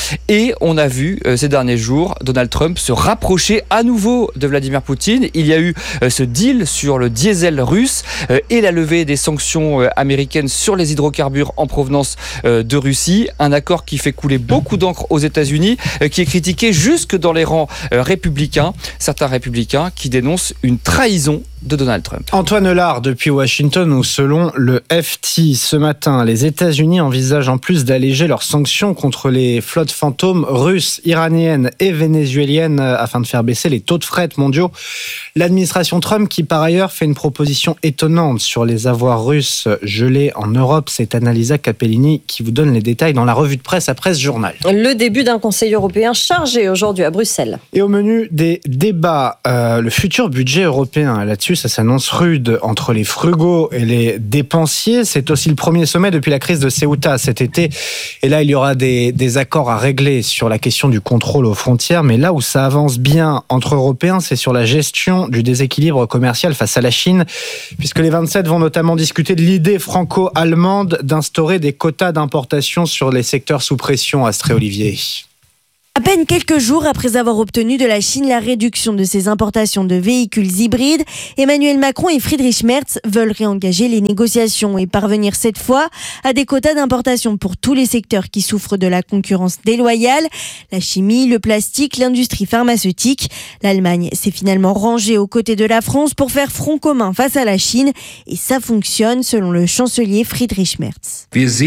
Et on a vu ces derniers jours Donald Trump se rapprocher à nouveau de Vladimir Poutine. Il y a eu ce deal sur le diesel russe et la levée des sanctions américaines sur les hydrocarbures en provenance de Russie. Un accord qui fait couler beaucoup d'encre aux États-Unis, qui est critiqué jusque dans les rangs républicains. Certains républicains qui dénoncent une trahison de Donald Trump. Antoine Lard depuis Washington, où selon le FT ce matin, les États-Unis envisagent en plus d'alléger leurs sanctions contre les flottes fantômes russes, iraniennes et vénézuéliennes afin de faire baisser les taux de fret mondiaux. L'administration Trump, qui par ailleurs fait une proposition étonnante sur les avoirs russes gelés en Europe, c'est Annalisa Capellini qui vous donne les détails dans la revue de presse après ce journal. Le début d'un Conseil européen chargé aujourd'hui à Bruxelles. Et au menu des débats, le futur budget européen. Là-dessus, ça s'annonce rude entre les frugaux et les dépensiers. C'est aussi le premier sommet depuis la crise de Ceuta cet été. Et là, il y aura des accords à régler sur la question du contrôle aux frontières. Mais là où ça avance bien entre Européens, c'est sur la gestion du déséquilibre commercial face à la Chine, puisque les 27 vont notamment discuter de l'idée franco-allemande d'instaurer des quotas d'importation sur les secteurs sous pression. Astrée Olivier. À peine quelques jours après avoir obtenu de la Chine la réduction de ses importations de véhicules hybrides, Emmanuel Macron et Friedrich Merz veulent réengager les négociations et parvenir cette fois à des quotas d'importation pour tous les secteurs qui souffrent de la concurrence déloyale, la chimie, le plastique, l'industrie pharmaceutique. L'Allemagne s'est finalement rangée aux côtés de la France pour faire front commun face à la Chine et ça fonctionne selon le chancelier Friedrich Merz.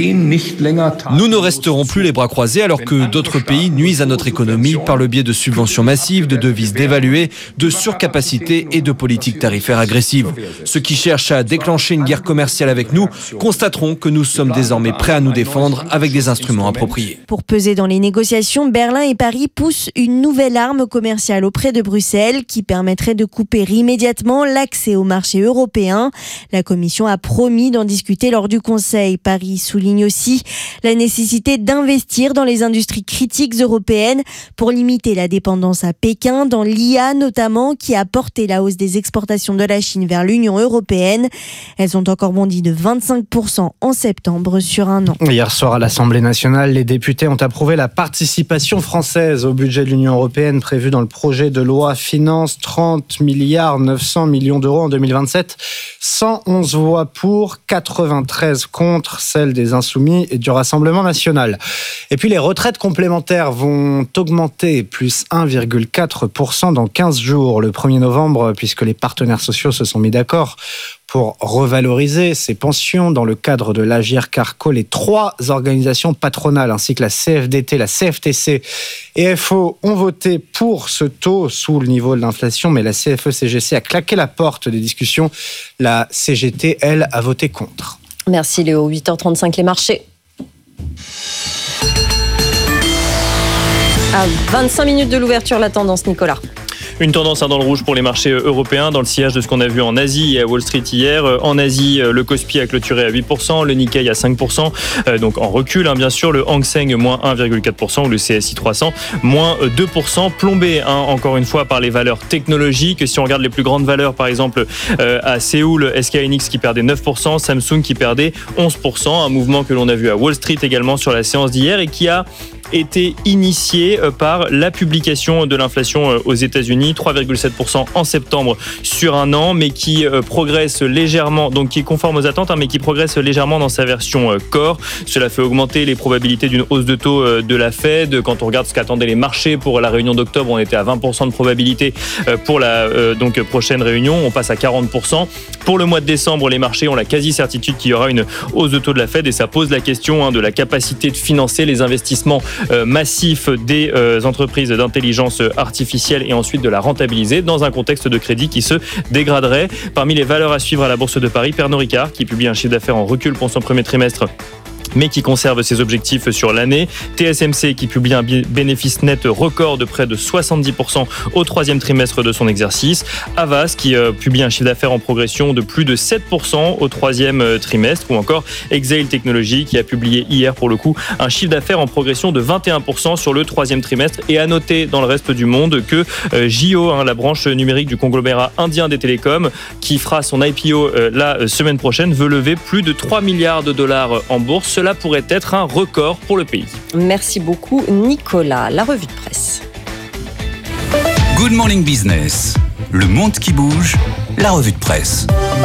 Nous ne resterons plus les bras croisés alors que d'autres pays nuisent à notre économie par le biais de subventions massives, de devises dévaluées, de surcapacités et de politiques tarifaires agressives. Ceux qui cherchent à déclencher une guerre commerciale avec nous constateront que nous sommes désormais prêts à nous défendre avec des instruments appropriés. Pour peser dans les négociations, Berlin et Paris poussent une nouvelle arme commerciale auprès de Bruxelles qui permettrait de couper immédiatement l'accès au marché européen. La Commission a promis d'en discuter lors du Conseil. Paris souligne aussi la nécessité d'investir dans les industries critiques européennes pour limiter la dépendance à Pékin, dans l'IA notamment, qui a porté la hausse des exportations de la Chine vers l'Union européenne. Elles ont encore bondi de 25% en septembre sur un an. Hier soir à l'Assemblée nationale, les députés ont approuvé la participation française au budget de l'Union européenne prévue dans le projet de loi finance 30 milliards 900 millions d'euros en 2027. 111 voix pour, 93 contre, celles des Insoumis et du Rassemblement national. Et puis les retraites complémentaires vont augmenter, plus 1,4% dans 15 jours, le 1er novembre, puisque les partenaires sociaux se sont mis d'accord pour revaloriser ces pensions. Dans le cadre de l'Agirc-Arrco, les 3 organisations patronales ainsi que la CFDT, la CFTC et FO ont voté pour ce taux sous le niveau de l'inflation, mais la CFE-CGC a claqué la porte des discussions. La CGT, elle, a voté contre. Merci Léo, 8h35 les marchés. À 25 minutes de l'ouverture, la tendance, Nicolas. Une tendance dans le rouge pour les marchés européens, dans le sillage de ce qu'on a vu en Asie et à Wall Street hier. En Asie, le Kospi a clôturé à 8%, le Nikkei à 5%, donc en recul, bien sûr, le Hang Seng moins 1,4% ou le CSI 300 moins 2%, plombé encore une fois par les valeurs technologiques. Si on regarde les plus grandes valeurs, par exemple à Séoul, SK Hynix qui perdait 9%, Samsung qui perdait 11%, un mouvement que l'on a vu à Wall Street également sur la séance d'hier et qui a été initié par la publication de l'inflation aux États-Unis, 3,7% en septembre sur un an, mais qui progresse légèrement, donc qui est conforme aux attentes, mais qui progresse légèrement dans sa version core. Cela fait augmenter les probabilités d'une hausse de taux de la Fed. Quand on regarde ce qu'attendaient les marchés pour la réunion d'octobre, on était à 20% de probabilité pour la donc prochaine réunion. On passe à 40%. Pour le mois de décembre, les marchés ont la quasi-certitude qu'il y aura une hausse de taux de la Fed et ça pose la question de la capacité de financer les investissements massif des entreprises d'intelligence artificielle et ensuite de la rentabiliser dans un contexte de crédit qui se dégraderait. Parmi les valeurs à suivre à la Bourse de Paris, Pernod Ricard qui publie un chiffre d'affaires en recul pour son premier trimestre, mais qui conserve ses objectifs sur l'année. TSMC qui publie un bénéfice net record de près de 70% au troisième trimestre de son exercice. Havas qui publie un chiffre d'affaires en progression de plus de 7% au troisième trimestre. Ou encore Exail Technologies qui a publié hier pour le coup un chiffre d'affaires en progression de 21% sur le troisième trimestre. Et à noter dans le reste du monde que Jio, la branche numérique du conglomérat indien des télécoms, qui fera son IPO la semaine prochaine, veut lever plus de 3 milliards de dollars en bourse. cela pourrait être un record pour le pays. Merci beaucoup Nicolas. La revue de presse. Good Morning Business. Le monde qui bouge, la revue de presse.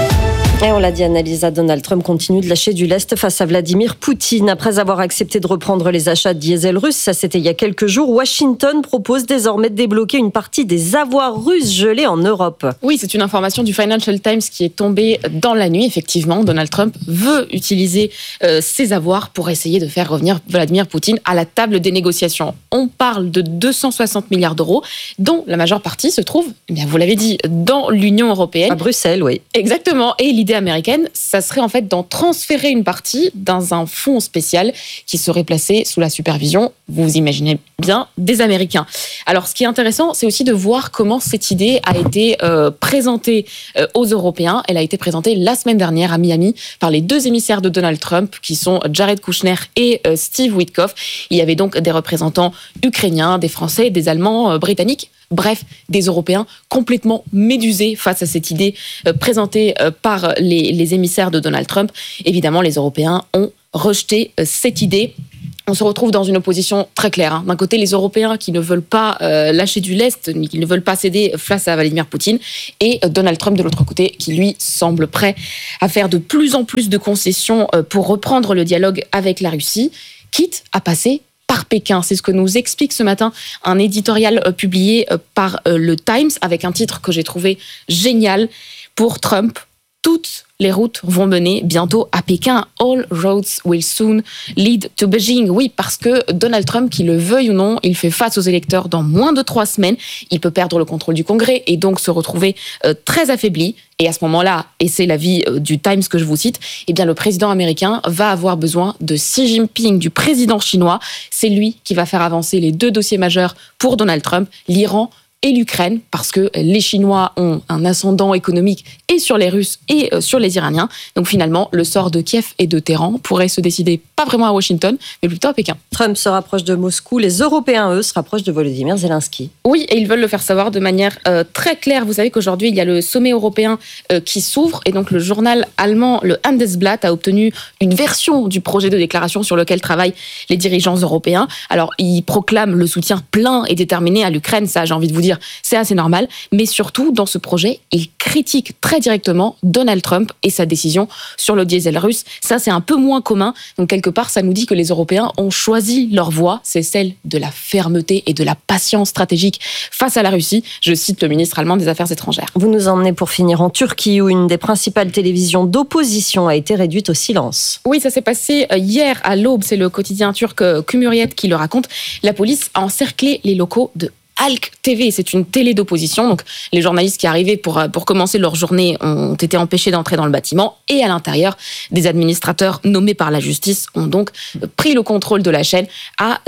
Et on l'a dit, Annalisa, Donald Trump continue de lâcher du lest face à Vladimir Poutine. Après avoir accepté de reprendre les achats de diesel russe, ça c'était il y a quelques jours, Washington propose désormais de débloquer une partie des avoirs russes gelés en Europe. Oui, c'est une information du Financial Times qui est tombée dans la nuit. Effectivement, Donald Trump veut utiliser ses avoirs pour essayer de faire revenir Vladimir Poutine à la table des négociations. On parle de 260 milliards d'euros, dont la majeure partie se trouve, eh bien, vous l'avez dit, dans l'Union européenne. À Bruxelles, oui. Exactement. Et l'idée américaine, ça serait en fait d'en transférer une partie dans un fonds spécial qui serait placé sous la supervision, vous imaginez bien, des Américains. Alors, ce qui est intéressant, c'est aussi de voir comment cette idée a été présentée aux Européens. Elle a été présentée la semaine dernière à Miami par les deux émissaires de Donald Trump, qui sont Jared Kushner et Steve Witkoff. Il y avait donc des représentants ukrainiens, des Français, des Allemands, Britanniques. Bref, des Européens complètement médusés face à cette idée présentée par les émissaires de Donald Trump. Évidemment, les Européens ont rejeté cette idée. On se retrouve dans une opposition très claire. D'un côté, les Européens qui ne veulent pas lâcher du lest, qui ne veulent pas céder face à Vladimir Poutine, et Donald Trump de l'autre côté, qui lui semble prêt à faire de plus en plus de concessions pour reprendre le dialogue avec la Russie, quitte à passer par Pékin. C'est ce que nous explique ce matin un éditorial publié par le Times avec un titre que j'ai trouvé génial. Pour Trump, toutes les routes vont mener bientôt à Pékin. All roads will soon lead to Beijing. Oui, parce que Donald Trump, qu'il le veuille ou non, il fait face aux électeurs dans moins de 3 semaines. Il peut perdre le contrôle du Congrès et donc se retrouver très affaibli. Et à ce moment-là, et c'est l'avis du Times que je vous cite, eh bien le président américain va avoir besoin de Xi Jinping, du président chinois. C'est lui qui va faire avancer les 2 dossiers majeurs pour Donald Trump, l'Iran et l'Ukraine, parce que les Chinois ont un ascendant économique et sur les Russes et sur les Iraniens. Donc finalement, le sort de Kiev et de Téhéran pourrait se décider pas vraiment à Washington, mais plutôt à Pékin. Trump se rapproche de Moscou, les Européens, eux, se rapprochent de Volodymyr Zelensky. Oui, et ils veulent le faire savoir de manière très claire. Vous savez qu'aujourd'hui, il y a le sommet européen qui s'ouvre, et donc le journal allemand, le Handelsblatt, a obtenu une version du projet de déclaration sur lequel travaillent les dirigeants européens. Alors, ils proclament le soutien plein et déterminé à l'Ukraine, ça, j'ai envie de vous dire, c'est assez normal, mais surtout, dans ce projet, ils critiquent très directement Donald Trump et sa décision sur le diesel russe. Ça, c'est un peu moins commun, donc quelque part, ça nous dit que les Européens ont choisi leur voie, c'est celle de la fermeté et de la patience stratégique face à la Russie. Je cite le ministre allemand des Affaires étrangères. Vous nous emmenez pour finir en Turquie, où une des principales télévisions d'opposition a été réduite au silence. Oui, ça s'est passé hier à l'aube, c'est le quotidien turc Cumhuriyet qui le raconte. La police a encerclé les locaux de Halk TV, c'est une télé d'opposition. Donc, les journalistes qui arrivaient pour commencer leur journée ont été empêchés d'entrer dans le bâtiment. Et à l'intérieur, des administrateurs nommés par la justice ont donc pris le contrôle de la chaîne. À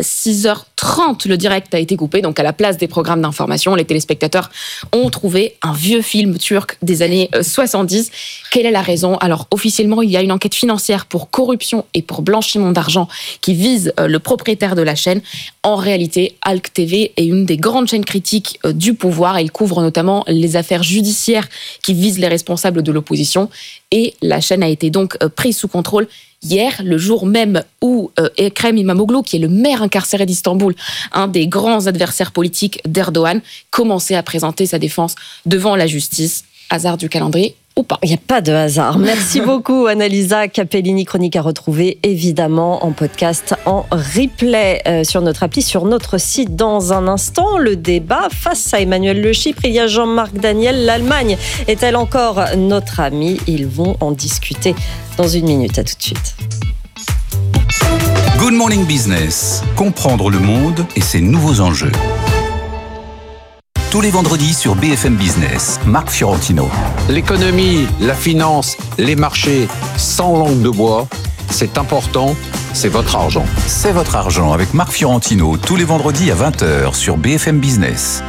6h30, le direct a été coupé. Donc, à la place des programmes d'information, les téléspectateurs ont trouvé un vieux film turc des années 70. Quelle est la raison ? Alors, officiellement, il y a une enquête financière pour corruption et pour blanchiment d'argent qui vise le propriétaire de la chaîne. En réalité, Halk TV est une des grandes chaînes critiques du pouvoir. Elle couvre notamment les affaires judiciaires qui visent les responsables de l'opposition. Et la chaîne a été donc prise sous contrôle hier, le jour même où Ekrem İmamoğlu, qui est le maire incarcéré d'Istanbul, un des grands adversaires politiques d'Erdogan, commençait à présenter sa défense devant la justice. Hasard du calendrier ou pas. Il n'y a pas de hasard. Merci beaucoup Annalisa Capellini. Chronique à retrouver évidemment en podcast, en replay sur notre appli, sur notre site. Dans un instant, le débat face à Emmanuel Le Chypre. Il y a Jean-Marc Daniel. L'Allemagne est-elle encore notre amie ? Ils vont en discuter dans 1 minute. À tout de suite. Good Morning Business. Comprendre le monde et ses nouveaux enjeux. Tous les vendredis sur BFM Business, Marc Fiorentino. L'économie, la finance, les marchés, sans langue de bois, c'est important, c'est votre argent. C'est votre argent avec Marc Fiorentino, tous les vendredis à 20h sur BFM Business.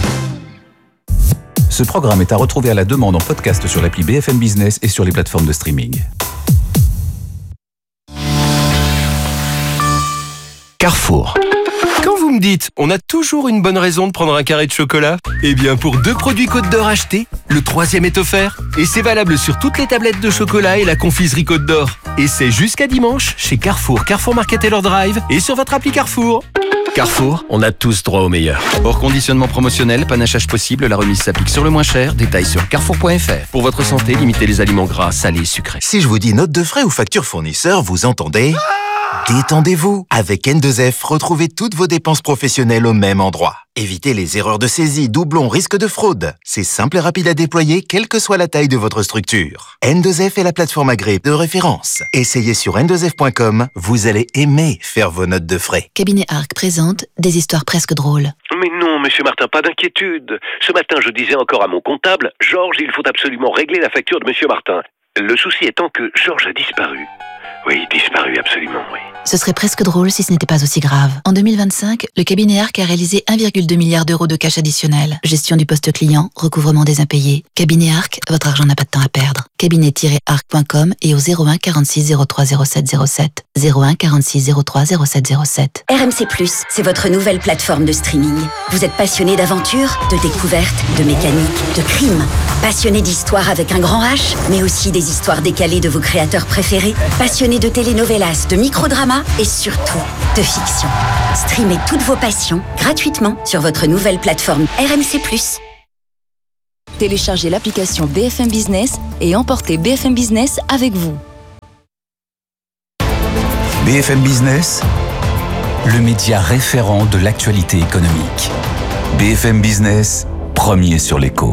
Ce programme est à retrouver à la demande en podcast sur l'appli BFM Business et sur les plateformes de streaming. Carrefour. Quand vous vous me dites, on a toujours une bonne raison de prendre un carré de chocolat. Eh bien, pour 2 produits Côte d'Or achetés, le 3e est offert. Et c'est valable sur toutes les tablettes de chocolat et la confiserie Côte d'Or. Et c'est jusqu'à dimanche chez Carrefour, Carrefour Market Taylor Drive et sur votre appli Carrefour. Carrefour, on a tous droit au meilleur. Hors conditionnement promotionnel, panachage possible, la remise s'applique sur le moins cher. Détails sur carrefour.fr. Pour votre santé, limitez les aliments gras, salés, sucrés. Si je vous dis note de frais ou facture fournisseur, vous entendez ? Détendez-vous. Avec N2F, retrouvez toutes vos dépenses professionnelles au même endroit. Évitez les erreurs de saisie, doublons, risques de fraude. C'est simple et rapide à déployer, quelle que soit la taille de votre structure. N2F est la plateforme agréée de référence. Essayez sur n2f.com, vous allez aimer faire vos notes de frais. Cabinet Arc présente des histoires presque drôles. Mais non, monsieur Martin, pas d'inquiétude. Ce matin, je disais encore à mon comptable, Georges, il faut absolument régler la facture de monsieur Martin. Le souci étant que Georges a disparu. Oui, disparu, absolument, oui. Ce serait presque drôle si ce n'était pas aussi grave. En 2025, le cabinet Arc a réalisé 1,2 milliard d'euros de cash additionnel. Gestion du poste client, recouvrement des impayés. Cabinet Arc, votre argent n'a pas de temps à perdre. Cabinet-arc.com et au 01 46 03 07 07. 01 46 03 07 07. RMC+, c'est votre nouvelle plateforme de streaming. Vous êtes passionné d'aventure, de découverte, de mécanique, de crime. Passionné d'histoire avec un grand H, mais aussi des histoires décalées de vos créateurs préférés. Passionné de telenovelas, de microdramas et surtout de fiction. Streamez toutes vos passions gratuitement sur votre nouvelle plateforme RMC+. Téléchargez l'application BFM Business et emportez BFM Business avec vous. BFM Business, le média référent de l'actualité économique. BFM Business, premier sur l'écho.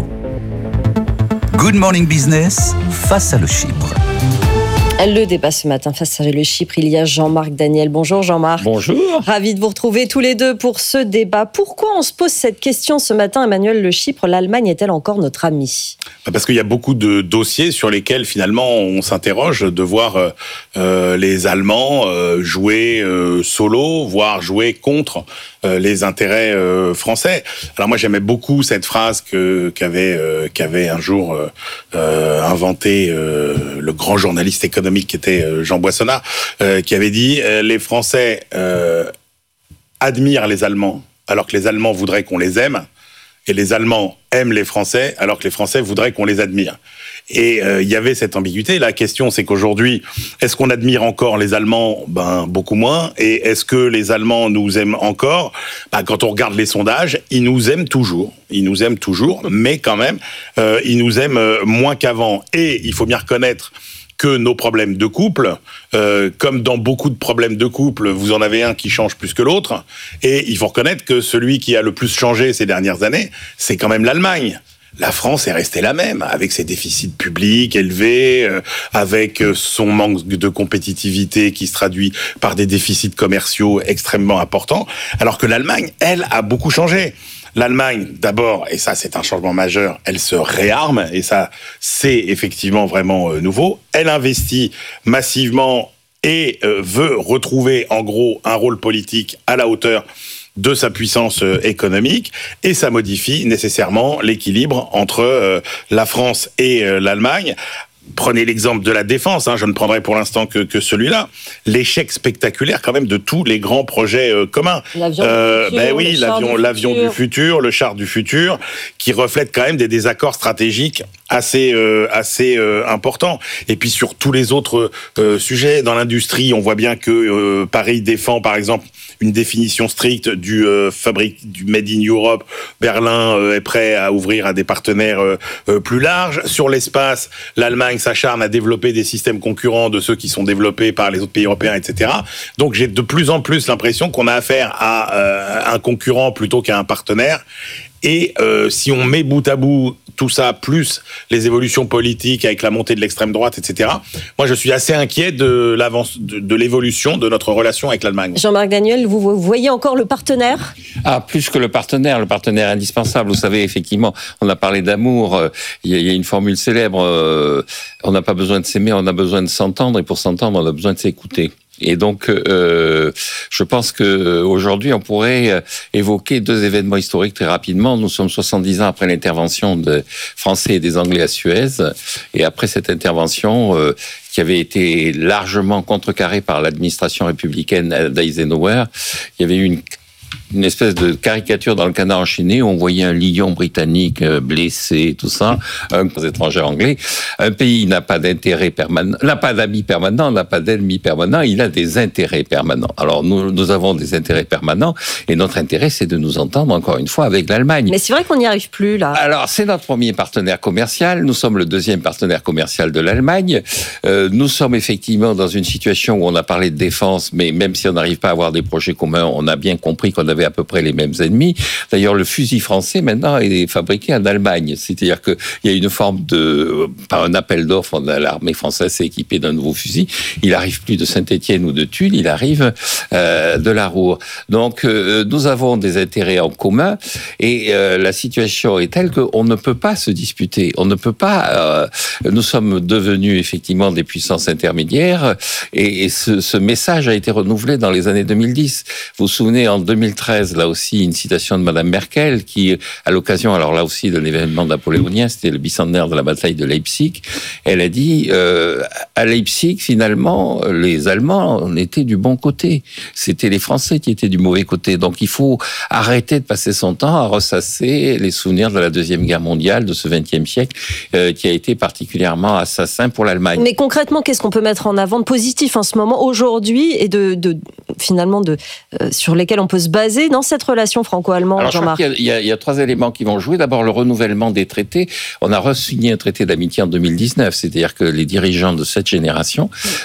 Good Morning Business, face à le Chypre. Le débat ce matin face à le Chypre, il y a Jean-Marc Daniel. Bonjour Jean-Marc. Bonjour. Ravi de vous retrouver tous les deux pour ce débat. Pourquoi on se pose cette question ce matin, Emmanuel? Le Chypre, l'Allemagne est-elle encore notre ami? Parce qu'il y a beaucoup de dossiers sur lesquels finalement on s'interroge de voir les Allemands jouer solo, voire jouer contre les intérêts français. Alors moi j'aimais beaucoup cette phrase qu'avait un jour inventé le grand journaliste économique qui était Jean Boissonnat, qui avait dit les Français admirent les Allemands alors que les Allemands voudraient qu'on les aime, et les Allemands aiment les Français alors que les Français voudraient qu'on les admire. Et il y avait cette ambiguïté. La question, c'est qu'aujourd'hui, est-ce qu'on admire encore les Allemands? Beaucoup moins. Et est-ce que les Allemands nous aiment encore? Quand on regarde les sondages, ils nous aiment toujours. Ils nous aiment toujours, mais quand même, ils nous aiment moins qu'avant. Et il faut bien reconnaître que nos problèmes de couple, comme dans beaucoup de problèmes de couple, vous en avez un qui change plus que l'autre. Et il faut reconnaître que celui qui a le plus changé ces dernières années, c'est quand même l'Allemagne. La France est restée la même, avec ses déficits publics élevés, avec son manque de compétitivité qui se traduit par des déficits commerciaux extrêmement importants, alors que l'Allemagne, elle, a beaucoup changé. L'Allemagne, d'abord, et ça c'est un changement majeur, elle se réarme, et ça c'est effectivement vraiment nouveau. Elle investit massivement et veut retrouver en gros un rôle politique à la hauteur de sa puissance économique, et ça modifie nécessairement l'équilibre entre la France et l'Allemagne. Prenez l'exemple de la défense, je ne prendrai pour l'instant que celui-là. L'échec spectaculaire quand même de tous les grands projets communs. L'avion du futur, le char du futur, qui reflète quand même des désaccords stratégiques assez importants. Et puis sur tous les autres sujets, dans l'industrie, on voit bien que Paris défend par exemple une définition stricte du Made in Europe. Berlin est prêt à ouvrir à des partenaires plus larges. Sur l'espace, l'Allemagne s'acharne à développer des systèmes concurrents de ceux qui sont développés par les autres pays européens, etc. Donc j'ai de plus en plus l'impression qu'on a affaire à un concurrent plutôt qu'à un partenaire. Et si on met bout à bout tout ça, plus les évolutions politiques avec la montée de l'extrême droite, etc., moi je suis assez inquiet de l'évolution de notre relation avec l'Allemagne. Jean-Marc Daniel, vous voyez encore le partenaire? Plus que le partenaire indispensable. Vous savez, effectivement, on a parlé d'amour. Il y a une formule célèbre, on n'a pas besoin de s'aimer, on a besoin de s'entendre, et pour s'entendre, on a besoin de s'écouter. Et donc, je pense que aujourd'hui, on pourrait évoquer deux événements historiques très rapidement. Nous sommes 70 ans après l'intervention des Français et des Anglais à Suez, et après cette intervention qui avait été largement contrecarrée par l'administration républicaine d'Eisenhower, il y avait eu une une espèce de caricature dans le Canard enchaîné où on voyait un lion britannique blessé, tout ça, un étranger anglais. Un pays n'a pas d'intérêt permanent, n'a pas d'amis permanents, n'a pas d'ennemis permanents, il a des intérêts permanents. Alors nous avons des intérêts permanents et notre intérêt c'est de nous entendre encore une fois avec l'Allemagne. Mais c'est vrai qu'on n'y arrive plus là. Alors c'est notre premier partenaire commercial, nous sommes le deuxième partenaire commercial de l'Allemagne. Nous sommes effectivement dans une situation où on a parlé de défense, mais même si on n'arrive pas à avoir des projets communs, on a bien compris qu'on avait à peu près les mêmes ennemis. D'ailleurs, le fusil français maintenant est fabriqué en Allemagne, c'est-à-dire qu'il y a une forme de, par un appel d'offres, l'armée française s'est équipée d'un nouveau fusil. Il arrive plus de Saint-Étienne ou de Tulle, il arrive de la Ruhr. Donc, nous avons des intérêts en commun et la situation est telle qu'on ne peut pas se disputer. On ne peut pas. Nous sommes devenus effectivement des puissances intermédiaires et ce message a été renouvelé dans les années 2010. Vous vous souvenez, en 2013, là aussi, une citation de Madame Merkel qui, à l'occasion, alors là aussi, de l'événement napoléonien, c'était le bicentenaire de la bataille de Leipzig, elle a dit, à Leipzig, finalement, les Allemands, on était du bon côté. C'était les Français qui étaient du mauvais côté. Donc, il faut arrêter de passer son temps à ressasser les souvenirs de la Deuxième Guerre mondiale, de ce XXe siècle, qui a été particulièrement assassin pour l'Allemagne. Mais concrètement, qu'est-ce qu'on peut mettre en avant de positif en ce moment, aujourd'hui, et finalement sur lesquels on peut se baser dans cette relation franco-allemande, Jean-Marc? Il y a trois éléments qui vont jouer. D'abord, le renouvellement des traités. On a re-signé un traité d'amitié en 2019, c'est-à-dire que les dirigeants de cette génération